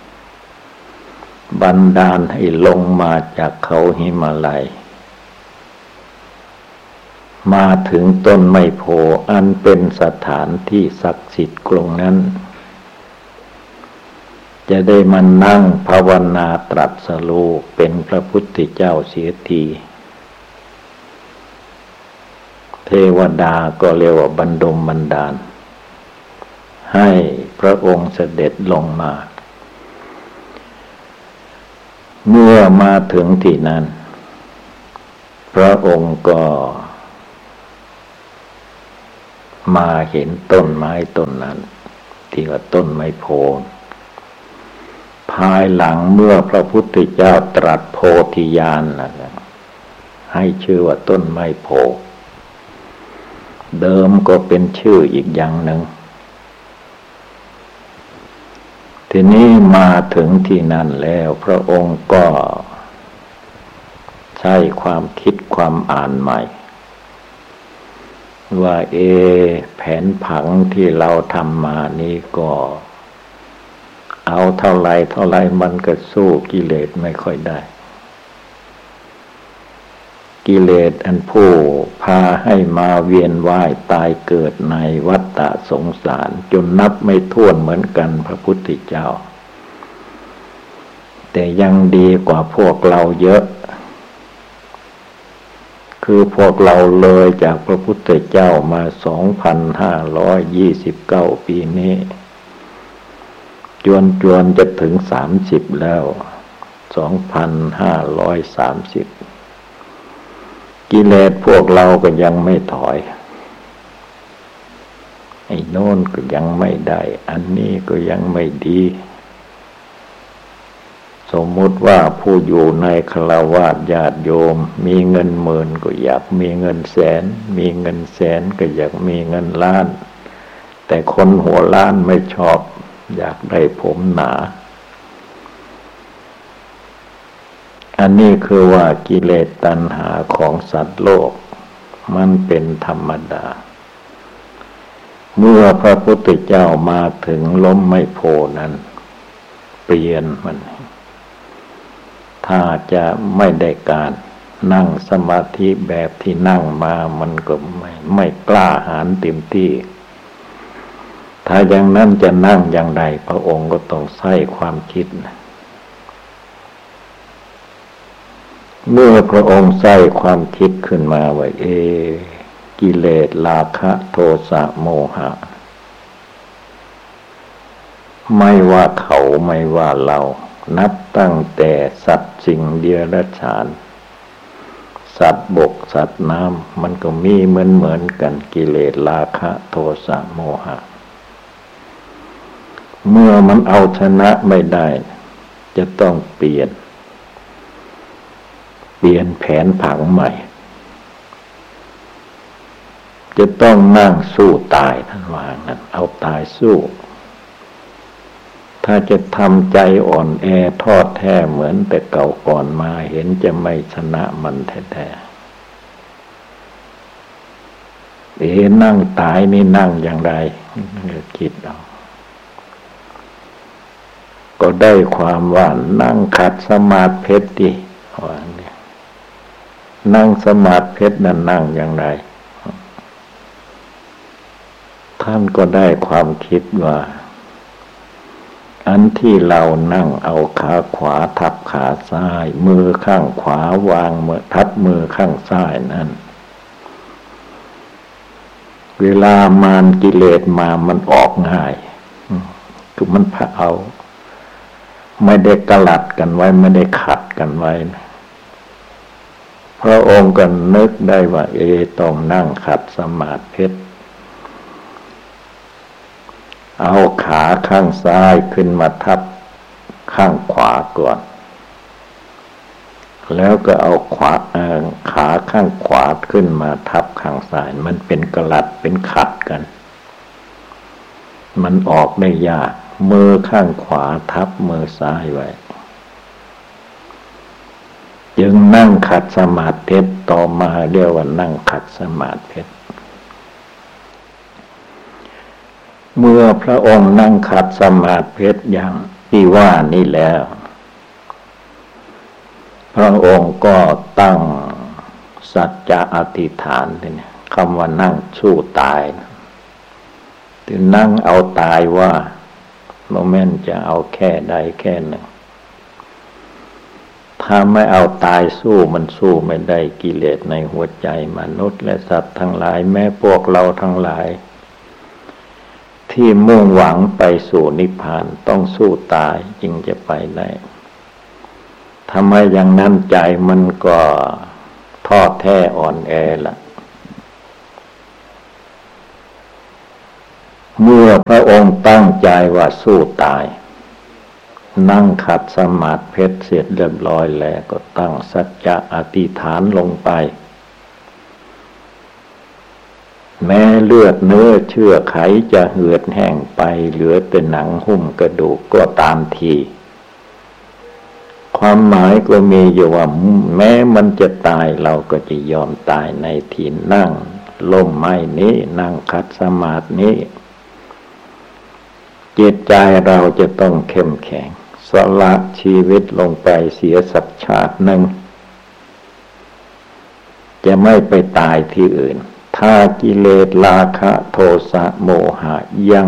บันดาลให้ลงมาจากเขาหิมาลัยมาถึงต้นไม้โพอันเป็นสถานที่ศักดิ์สิทธิ์ตรงนั้นจะได้มานั่งภาวนาตรัสรู้เป็นพระพุทธเจ้าเสียทีเทวดาก็เรียกว่าบันดลบันดาลให้พระองค์เสด็จลงมาเมื่อมาถึงที่นั้นพระองค์ก็มาเห็นต้นไม้ต้นนั้นที่ว่าต้นไม้โพธิ์ภายหลังเมื่อพระพุทธเจ้าตรัสโพธิญาณให้ชื่อว่าต้นไม้โพธิ์เดิมก็เป็นชื่ออีกอย่างหนึ่งทีนี้มาถึงที่นั่นแล้วพระองค์ก็ใช้ความคิดความอ่านใหม่ว่าแผนผังที่เราทำมานี้ก็เอาเท่าไรมันก็สู้กิเลสไม่ค่อยได้กิเลสอันผู้พาให้มาเวียนว่ายตายเกิดในวัฏฏะสงสารจนนับไม่ถ้วนเหมือนกันพระพุทธเจ้าแต่ยังดีกว่าพวกเราเยอะคือพวกเราเลยจากพระพุทธเจ้ามา 2,529 ปีนี้จวนจะถึง30แล้ว 2,530 กิเลสพวกเราก็ยังไม่ถอยไอ้โน่นก็ยังไม่ได้อันนี้ก็ยังไม่ดีสมมุติว่าผู้อยู่ในฆราวาสญาติโยมมีเงินหมื่นก็อยากมีเงินแสนมีเงินแสนก็อยากมีเงินล้านแต่คนหัวล้านไม่ชอบอยากได้ผมหนาอันนี้คือว่ากิเลสตัณหาของสัตว์โลกมันเป็นธรรมดาเมื่อพระพุทธเจ้ามาถึงล้มไม้โพนั้นเปลี่ยนมันถ้าจะไม่ได้การนั่งสมาธิแบบที่นั่งมามันก็ไม่กล้าหาญเต็มที่ถ้าอย่างนั้นจะนั่งอย่างไรพระองค์ก็ต้องใช้ความคิดเมื่อพระองค์ใช้ความคิดขึ้นมาว่ากิเลสราคะโทสะโมหะไม่ว่าเขาไม่ว่าเรานับตั้งแต่สัตว์สิ่งเดรัจฉานสัตว์บกสัตว์น้ำมันก็มีเหมือนกันกิเลสราคะโทสะโมหะเมื่อมันเอาชนะไม่ได้จะต้องเปลี่ยนแผนผังใหม่จะต้องนั่งสู้ตายท่านว่างั้นเอาตายสู้ถ้าจะทำใจอ่อนแอทอดแท้เหมือนแต่เก่าก่อนมาเห็นจะไม่ชนะมันแท้ๆนั่งตายนี่นั่งอย่างไรคิดเอาก็ได้ความว่านั่งขัดสมาธิดิว่าเนี่ยนั่งสมาธินั่นนั่งอย่างไรท่านก็ได้ความคิดว่าอันที่เรานั่งเอาขาขวาทับขาซ้ายมือข้างขวาวางมือทับมือข้างซ้ายนั่นเวลามารกิเลสมามันออกง่ายคือมันพาเอาไม่ได้กลัดกันไว้ไม่ได้ขัดกันไว้พระองค์ก็นึกได้ว่าต้องนั่งขัดสมาธิเอาขาข้างซ้ายขึ้นมาทับข้างขวาก่อนแล้วก็เอาขาข้างขวาขึ้นมาทับข้างซ้ายมันเป็นกลัดเป็นขัดกันมันออกได้ยากมือข้างขวาทับมือซ้ายไว้จึงนั่งขัดสมาธิต่อมาเรียกว่านั่งขัดสมาธิเมื่อพระองค์นั่งขัดสมาธิอย่างที่ว่านี้แล้วพระองค์ก็ตั้งสัจจะอธิษฐานเนี่ยคำว่านั่งสู้ตายถึงนั่งเอาตายว่าโมเมนต์จะเอาแค่ใดแค่หนึ่งถ้าไม่เอาตายสู้มันสู้ไม่ได้กิเลสในหัวใจมนุษย์และสัตว์ทั้งหลายแม้พวกเราทั้งหลายที่มุ่งหวังไปสู่นิพพานต้องสู้ตายจึงจะไปได้ทำไมอย่างนั้นใจมันก็ท้อแท้อ่อนแอล่ะเมื่อพระองค์ตั้งใจว่าสู้ตายนั่งขัดสมาธิเพชรเสร็จเรียบร้อยแล้วก็ตั้งสัจจะอธิษฐานลงไปแม้เลือดเนื้อเชื่อไขจะเหือดแห้งไปเหลือแต่หนังหุ้มกระดูกก็ตามทีความหมายก็มีอยู่ว่าแม้มันจะตายเราก็จะยอมตายในที่นั่งล่มไม้นี้นั่งขัดสมาธินี้จิตใจเราจะต้องเข้มแข็งสละชีวิตลงไปเสียสักชาติหนึ่งจะไม่ไปตายที่อื่นถ้ากิเลสราคะโทสะโมหะยัง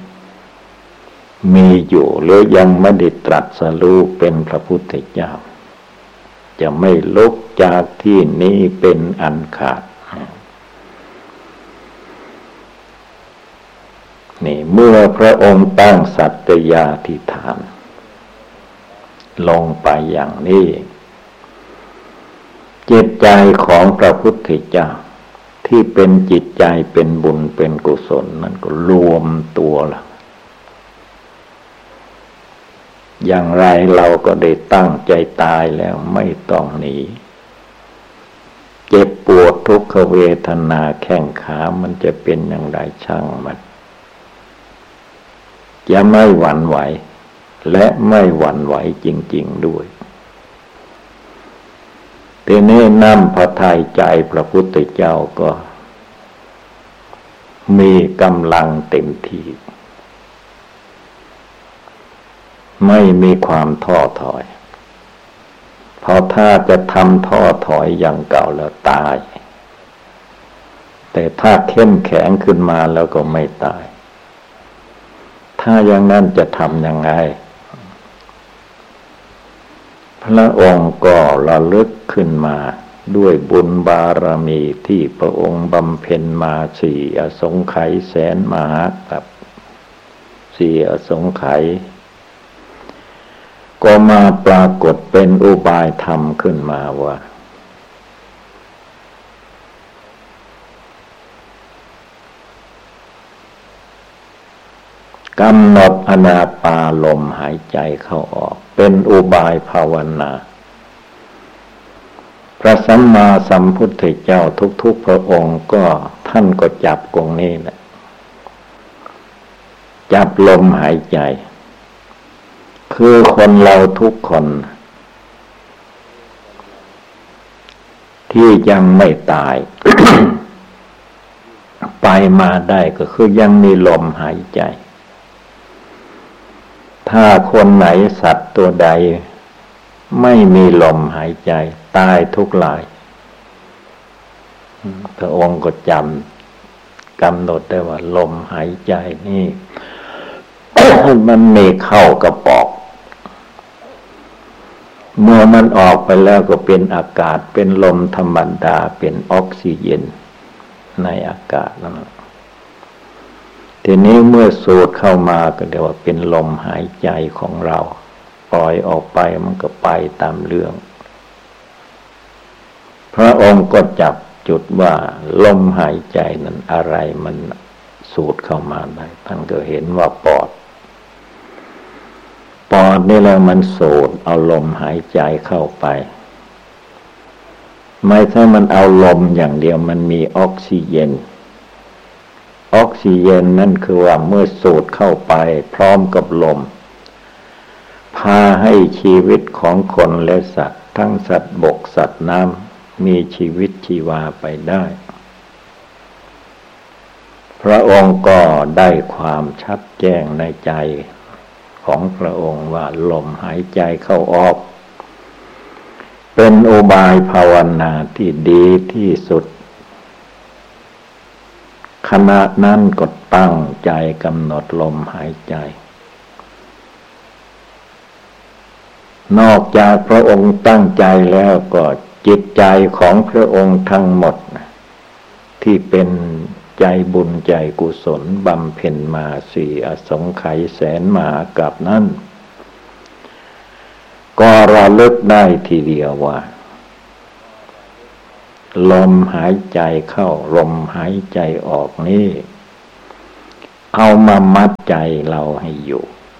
มีอยู่หรือยังไม่ได้ตรัสรู้เป็นพระพุทธเจ้าจะไม่ลุกจากที่นี้เป็นอันขาดนี่เมื่อพระองค์ตั้งสัตยาธิฐานลงไปอย่างนี้จิตใจของพระพุทธเจ้าที่เป็นจิตใจเป็นบุญเป็นกุศลนั้นก็รวมตัวละอย่างไรเราก็ได้ตั้งใจตายแล้วไม่ต้องหนีเจ็บปวดทุกขเวทนาแข้งขามันจะเป็นอย่างไรช่างมันจะไม่หวั่นไหวและไม่หวั่นไหวจริงๆด้วยทีนี้น้ำพระทัยใจพระพุทธเจ้าก็มีกำลังเต็มที่ไม่มีความท้อถอยเพราะถ้าจะทำท้อถอยอย่างเก่าแล้วตายแต่ถ้าเข้มแข็งขึ้นมาแล้วก็ไม่ตายถ้าอย่างนั้นจะทำยังไงพระองค์ก็ระลึกขึ้นมาด้วยบุญบารมีที่พระองค์บำเพ็ญมาสี่อสงไขยแสนมหากัปสี่อสงไขยก็มาปรากฏเป็นอุบายธรรมขึ้นมาว่ากำหนดอนาปานลมหายใจเข้าออกเป็นอุบายภาวนาพระสัมมาสัมพุทธเจ้าทุกๆพระองค์ก็ท่านก็จับตรงนี้แหละจับลมหายใจคือคนเราทุกคนที่ยังไม่ตาย ไปมาได้ก็คือยังมีลมหายใจถ้าคนไหนสัตว์ตัวใดไม่มีลมหายใจตายทุกรายพระองค์ก็กำหนดได้ว่าลมหายใจนี่ มันมีเข้ากระปอกเมื่อมันออกไปแล้วก็เป็นอากาศเป็นลมธรรมดาเป็นออกซิเจนในอากาศนั่นแหละทีนี้เมื่อสูดเข้ามาก็เรียกว่าเป็นลมหายใจของเราปล่อยออกไปมันก็ไปตามเรื่องพระองค์ก็จับจุดว่าลมหายใจนั้นอะไรมันสูดเข้ามาได้ท่านก็เห็นว่าปอดนี่แหละมันสูดเอาลมหายใจเข้าไปไม่ใช่มันเอาลมอย่างเดียวมันมีออกซิเจนนั่นคือว่าเมื่อสูดเข้าไปพร้อมกับลมพาให้ชีวิตของคนและสัตว์ทั้งสัตว์บกสัตว์น้ำมีชีวิตชีวาไปได้พระองค์ก็ได้ความชัดแจ้งในใจของพระองค์ว่าลมหายใจเข้าออกเป็นอุบายภาวนาที่ดีที่สุดขณะนั้นก็ตั้งใจกำหนดลมหายใจนอกจากพระองค์ตั้งใจแล้วก็จิตใจของพระองค์ทั้งหมดที่เป็นใจบุญใจกุศลบำเพ็ญมาสี่อสงไขยแสนมหากัปนั้นก็ระลึกได้ทีเดียวว่าลมหายใจเข้าลมหายใจออกนี่เอามามัดใจเราให้อยู่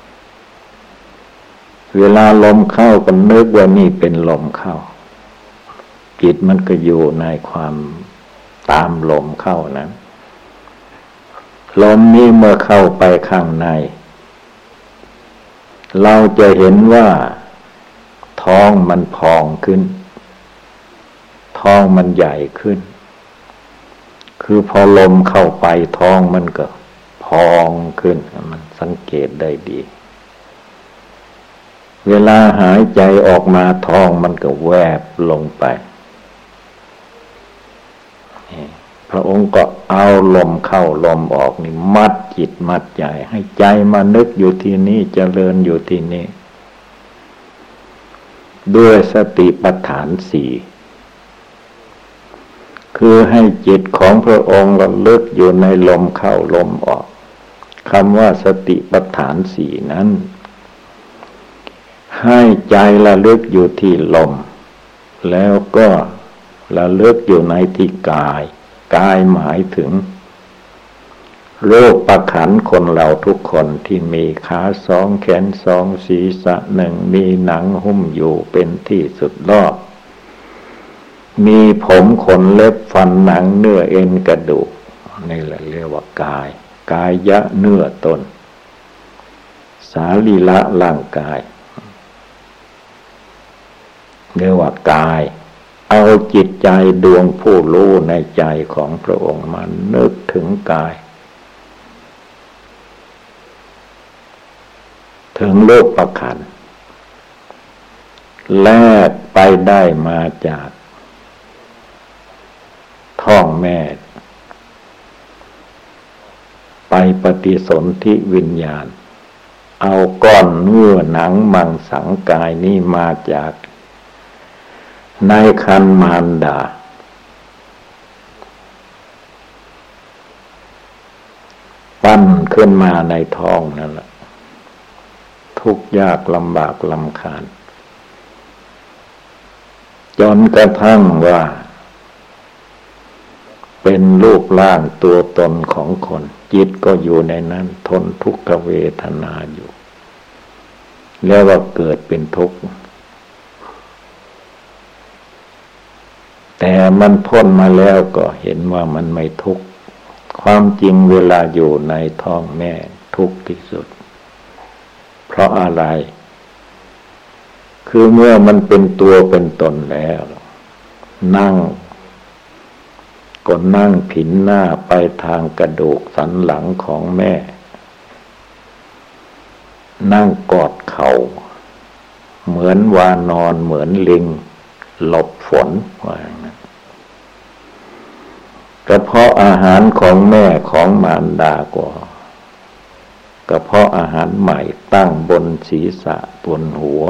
เวลาลมเข้าก็นึกว่านี่เป็นลมเข้าจิตมันก็อยู่ในความตามลมเข้านั้นลมนี้เมื่อเข้าไปข้างในเราจะเห็นว่าท้องมันพองขึ้นท้องมันใหญ่ขึ้นคือพอลมเข้าไปท้องมันก็พองขึ้นมันสังเกตได้ดีเวลาหายใจออกมาท้องมันก็แวบลงไปพระองค์ก็เอาลมเข้าลมออกนี่มัดจิตมัดใจให้ใจมานึกอยู่ที่นี่เจริญอยู่ที่นี่ด้วยสติปัฏฐานสี่คือให้จิตของพระองค์ระลึกอยู่ในลมเข้าลมออกคำว่าสติปัฏฐานสี่นั้นให้ใจระลึกอยู่ที่ลมแล้วก็ระลึกอยู่ในที่กายกายหมายถึงโรคประขันคนเราทุกคนที่มีขาสองแขนสองศีรษะหนึ่งมีหนังหุ้มอยู่เป็นที่สุดรอบมีผมขนเล็บฟันหนังเนื้อเอ็นกระดูกนี่แหละเรียกว่ากายกายะเนื้อตนสารีระร่างกายเรียกว่ากายเอาจิตใจดวงผู้รู้ในใจของพระองค์มานึกถึงกายถึงโลกประขันแลกไปได้มาจากท้องแม่ไปปฏิสนธิวิญญาณเอาก้อนเนื้อหนังมังสังกายนี้มาจากในครรภ์มารดาปั้นขึ้นมาในท้องนั่นแหละทุกข์ยากลำบากลำคาญจนกระทั่งว่าเป็นรูปร่างตัวตนของคนจิตก็อยู่ในนั้นทนทุกขเวทนาอยู่แล้วว่าเกิดเป็นทุกข์แต่มันพ้นมาแล้วก็เห็นว่ามันไม่ทุกข์ความจริงเวลาอยู่ในท้องแม่ทุกข์ที่สุดเพราะอะไรคือเมื่อมันเป็นตัวเป็นตนแล้วนั่งก็นั่งผินหน้าไปทางกระดูกสันหลังของแม่นั่งกอดเข่าเหมือนวานอนเหมือนลิงหลบฝนว่าอย่างนั้นกระเพาะอาหารของแม่ของมารดากระเพาะอาหารใหม่ตั้งบนศีรษะบนหัว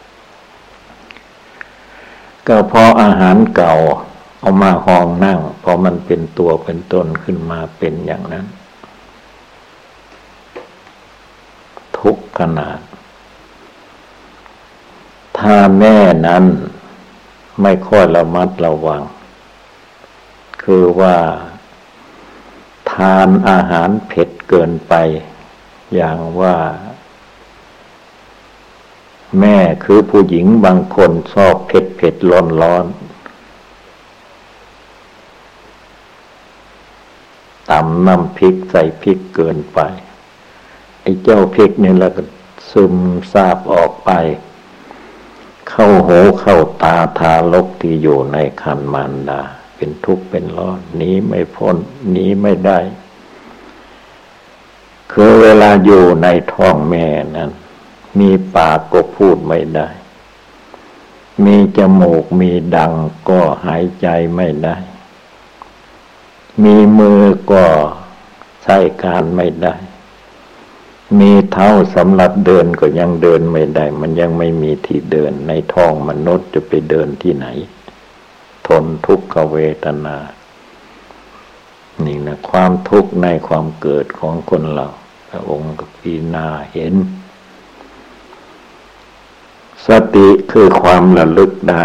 กระเพาะอาหารเก่าเอามาห้องนั่งพอมันเป็นตัวเป็นตนขึ้นมาเป็นอย่างนั้นทุกข์ขนาดถ้าแม่นั้นไม่ค่อยระมัดระวังคือว่าทานอาหารเผ็ดเกินไปอย่างว่าแม่คือผู้หญิงบางคนชอบเผ็ดร้อนตำน้ำพริกใส่พริกเกินไปไอ้เจ้าพริกนี่แล้วก็ซึมซาบออกไปเข้าหูเข้าตาทารกที่อยู่ในครรภ์มารดาเป็นทุกข์เป็นร้อนหนีไม่พ้นหนีไม่ได้คือเวลาอยู่ในท้องแม่นั้นมีปากก็พูดไม่ได้มีจมูกมีดังก็หายใจไม่ได้มีมือก็ใช้การไม่ได้มีเท้าสำหรับเดินก็ยังเดินไม่ได้มันยังไม่มีที่เดินในท้องมนุษย์จะไปเดินที่ไหนทนทุกขเวทนานี่นะความทุกข์ในความเกิดของคนเราพระองค์ก็พิจารณาเห็นสติคือความระลึกได้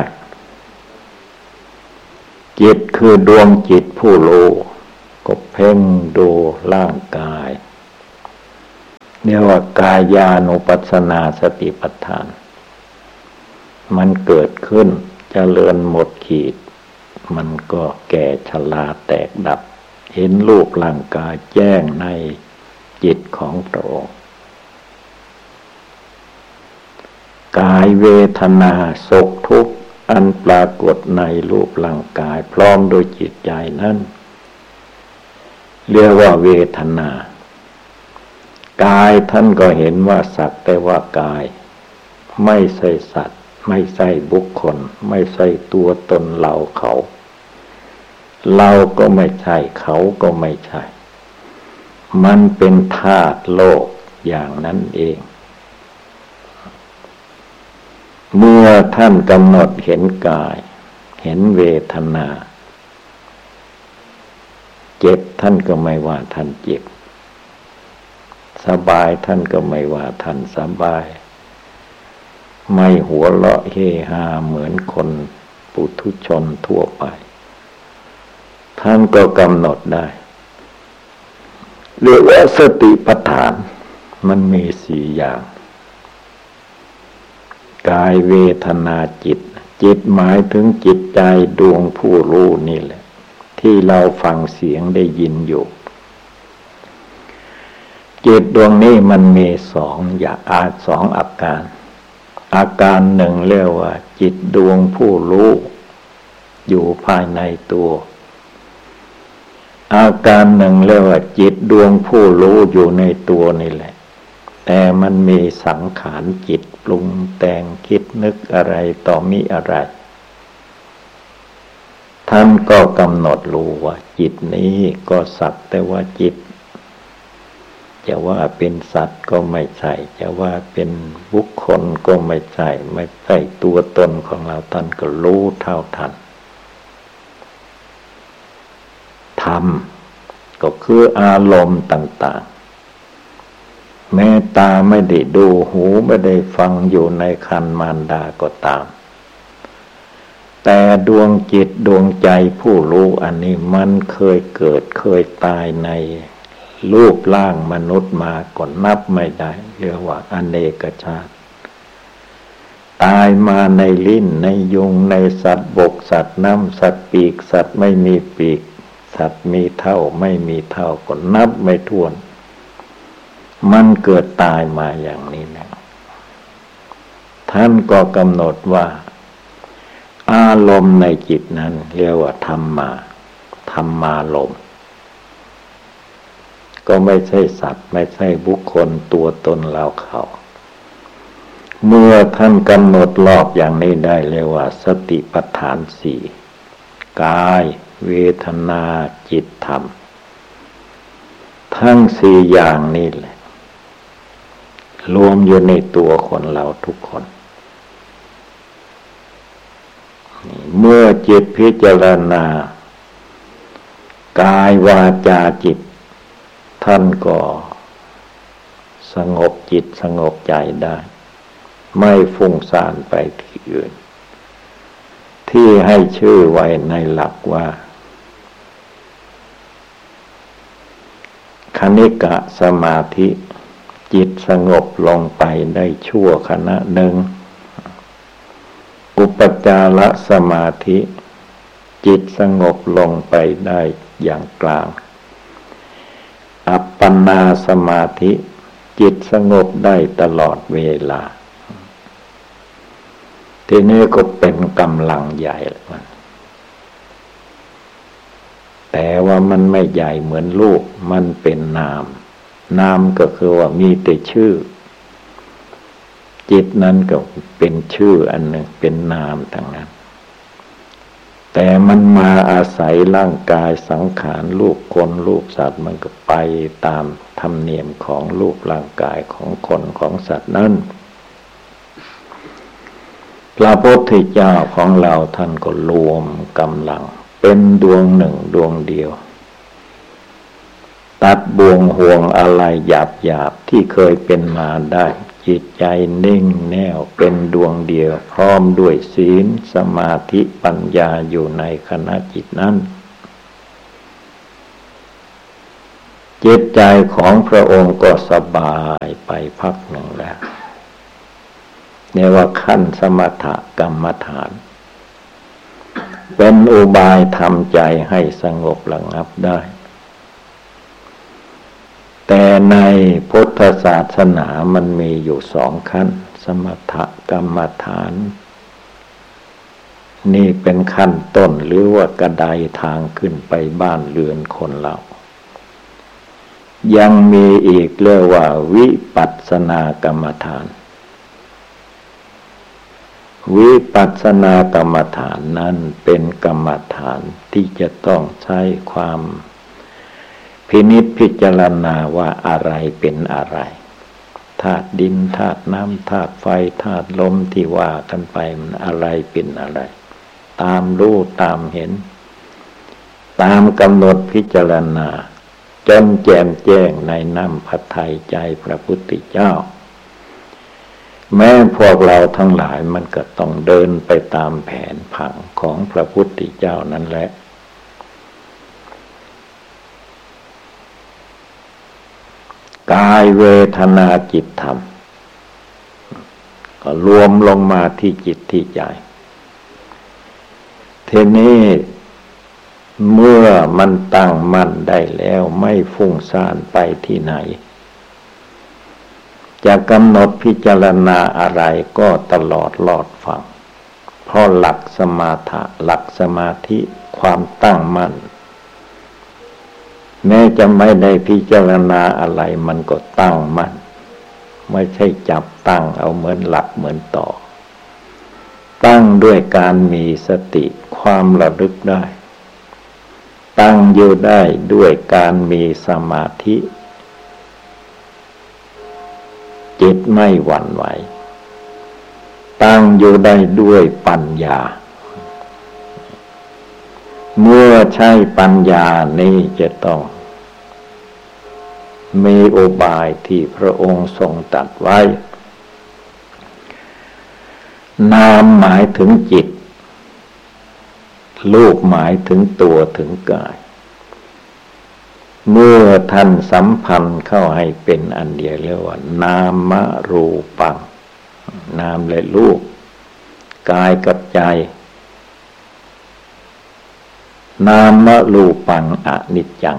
จิตคือดวงจิตผู้รู้ก็เพ่งดูร่างกายเรียกว่ากายานุปัสสนาสติปัฏฐานมันเกิดขึ้นเจริญหมดขีดมันก็แก่ชราแตกดับเห็นรูปร่างกายแจ้งในจิตของพระองค์กายเวทนาสุขทุกข์อันปรากฏในรูปร่างกายพร้อมโดยจิตใจนั้นเรียกว่าเวทนากายท่านก็เห็นว่าสักแต่ว่ากายไม่ใช่สัตว์ไม่ใช่บุคคลไม่ใช่ตัวตนเราเขาเราก็ไม่ใช่เขาก็ไม่ใช่มันเป็นธาตุโลกอย่างนั้นเองเมื่อท่านกำหนดเห็นกายเห็นเวทนาเจ็บท่านก็ไม่ว่าท่านเจ็บสบายท่านก็ไม่ว่าท่านสบายไม่หัวเราะเฮฮาเหมือนคนปุถุชนทั่วไปท่านก็กำหนดได้เรียกว่าสติปัฏฐานมันมี4อย่างกายเวทนาจิตจิตหมายถึงจิตใจดวงผู้รู้นี่แหละที่เราฟังเสียงได้ยินอยู่จิตดวงนี้มันมี2 อย่าง2 อาการหนึ่งเรียกว่าจิตดวงผู้รู้อยู่ภายในตัวอาการหนึ่งเรียกว่าจิตดวงผู้รู้อยู่ในตัวนี่แหละแต่มันมีสังขารจิตปรุงแต่งคิดนึกอะไรต่อมีอะไรท่านก็กำหนดรู้ว่าจิตนี้ก็สักแต่ว่าจิตจะว่าเป็นสัตว์ก็ไม่ใช่จะว่าเป็นบุคคลก็ไม่ใช่ไม่ใช่ตัวตนของเราท่านก็รู้เท่าทันธรรมก็คืออารมณ์ต่างๆแม้ตาไม่ได้ดูหูไม่ได้ฟังอยู่ในครรภ์มารดาก็ตามแต่ดวงจิตดวงใจผู้รู้อันนี้มันเคยเกิดเคยตายในรูปร่างมนุษย์มาก็นับไม่ได้เรียกว่าอเนกชาติตายมาในลิ้นในยุงในสัตว์บกสัตว์น้ำสัตว์ปีกสัตว์ไม่มีปีกสัตว์มีเท่าไม่มีเท่าก็นับไม่ถ้วนมันเกิดตายมาอย่างนี้นะท่านก็กำหนดว่าอารมณ์ในจิตนั้นเรียกว่าธรรมารมณ์ก็ไม่ใช่สัตว์ไม่ใช่บุคคลตัวตนเราเขาเมื่อท่านกำหนดรอบอย่างนี้ได้เรียกว่าสติปัฏฐาน4กายเวทนาจิตธรรมทั้ง4อย่างนี้แหละรวมอยู่ในตัวคนเราทุกคนเมื่อจิตพิจารณากายวาจาจิตท่านก็สงบจิตสงบใจได้ไม่ฟุ้งซ่านไปที่อื่นที่ให้ชื่อไว้ในหลักว่าคณิกะสมาธิจิตสงบลงไปได้ชั่วขณะหนึ่งอุปจารสมาธิจิตสงบลงไปได้อย่างกลางอัปปนาสมาธิจิตสงบได้ตลอดเวลาทีนี้ก็เป็นกำลังใหญ่มันแต่ว่ามันไม่ใหญ่เหมือนรูปมันเป็นนามก็คือว่ามีแต่ชื่อจิตนั้นก็เป็นชื่ออันหนึ่งเป็นนามทั้งนั้นแต่มันมาอาศัยร่างกายสังขารรูปคนรูปสัตว์มันก็ไปตามธรรมเนียมของรูปร่างกายของคนของสัตว์นั้นพระพุทธเจ้าของเราท่านก็รวมกำลังเป็นดวงหนึ่งดวงเดียวตัดบ่วงห่วงอะไรหยาบๆที่เคยเป็นมาได้จิตใจนิ่งแน่วเป็นดวงเดียวพร้อมด้วยศีลสมาธิปัญญาอยู่ในขณะจิตนั้นจิตใจของพระองค์ก็สบายไปพักหนึ่งแล้วเรียกว่าขั้นสมถกรรมฐานเป็นอุบายทำใจให้สงบระงับได้แต่ในพุทธศาสนามันมีอยู่สองขั้นสมถกรรมฐานนี่เป็นขั้นต้นหรือว่ากระไดทางขึ้นไปบ้านเรือนคนเรายังมีอีกเรียกว่าวิปัสสนากรรมฐานวิปัสสนากรรมฐานนั้นเป็นกรรมฐานที่จะต้องใช้ความพินิจพิจารณาว่าอะไรเป็นอะไรธาตุดินธาตุน้ำธาตุไฟธาตุลมที่ว่ากันไปมันอะไรเป็นอะไรตามรู้ตามเห็นตามกำหนดพิจารณาจนแจ่มแจ้งในน้ำพระทัยใจพระพุทธเจ้าแม้พวกเราทั้งหลายมันก็ต้องเดินไปตามแผนผังของพระพุทธเจ้านั่นแหละกายเวทนาจิตธรรมก็รวมลงมาที่จิตที่ใจทีนี้เมื่อมันตั้งมั่นได้แล้วไม่ฟุ้งซ่านไปที่ไหนจะกำหนดพิจารณาอะไรก็ตลอดลอดฟังเพราะหลักสมาธิหลักสมาธิความตั้งมั่นแม้จะไม่ได้พิจารณาอะไรมันก็ตั้งมั่นไม่ใช่จับตั้งเอาเหมือนหลักเหมือนต่อตั้งด้วยการมีสติความระลึกได้ตั้งอยู่ได้ด้วยการมีสมาธิจิตไม่หวั่นไหวตั้งอยู่ได้ด้วยปัญญาเมื่อใช้ปัญญานี้จะต้องมีอุบายที่พระองค์ทรงตรัสไว้นามหมายถึงจิตรูปหมายถึงตัวถึงกายเมื่อท่านสัมพันธ์เข้าให้เป็นอันเดียวเรียกว่านามรูปังนามและรูปกายกับใจนามรูปังอนิจจัง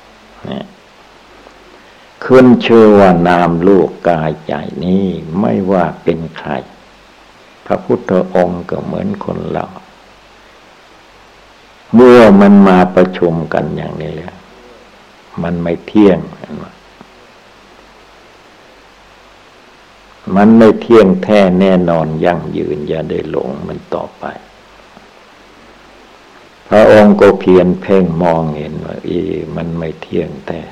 ขึ้นชื่อว่านามรูปกายใจนี้ไม่ว่าเป็นใครพระพุทธองค์ก็เหมือนคนเราเมื่อมันมาประชุมกันอย่างนี้แล้วมันไม่เที่ยงมันไม่เที่ยงแท้แน่นอนยั่งยืนอย่าได้หลงมันต่อไปพระองค์ก็เพียรเพ่งมองเห็นว่ามันไม่เที่ยงแท้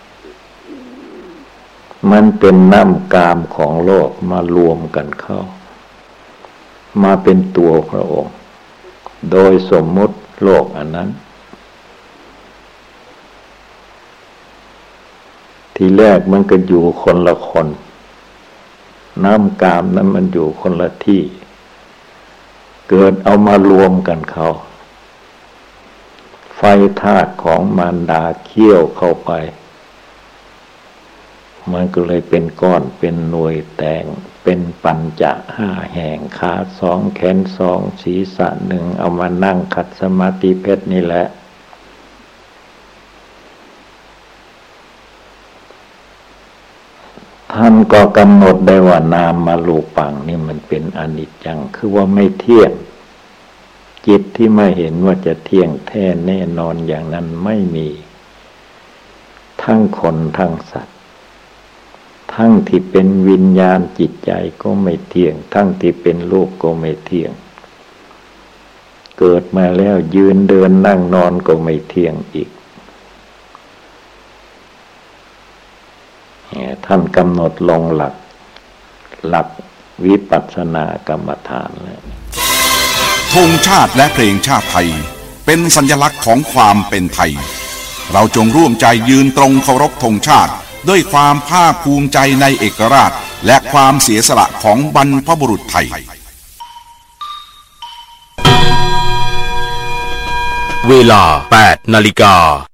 มันเป็นน้ำกามของโลกมารวมกันเข้ามาเป็นตัวพระองค์โดยสมมุติโลกอันนั้นทีแรกมันก็อยู่คนละคนน้ำกามนั้นมันอยู่คนละที่เกิดเอามารวมกันเขาไฟธาตุของมารดาเคี่ยวเข้าไปมันก็เลยเป็นก้อนเป็นหน่วยแตงเป็นปัญจะ5แห่งขา2แขน2ศีรษะ1เอามานั่งขัดสมาธิเพชรนี่แหละท่านก็กำหนดได้ว่านามรูปังนี่มันเป็นอนิจจังคือว่าไม่เที่ยงจิตที่ไม่เห็นว่าจะเที่ยงแท้แน่นอนอย่างนั้นไม่มีทั้งคนทั้งสัตว์ทั้งที่เป็นวิญญาณจิตใจก็ไม่เที่ยงทั้งที่เป็นรูปก็ไม่เที่ยงเกิดมาแล้วยืนเดินนั่งนอนก็ไม่เที่ยงอีกท่านกำหนดลงหลักวิปัสสนากรรมฐานแล้วธงชาติและเพลงชาติไทยเป็นสัญลักษณ์ของความเป็นไทยเราจงร่วมใจยืนตรงเคารพธงชาติด้วยความภาคภูมิใจในเอกราชและความเสียสละของบรรพบุรุษไทยเวลา 8 นาฬิกา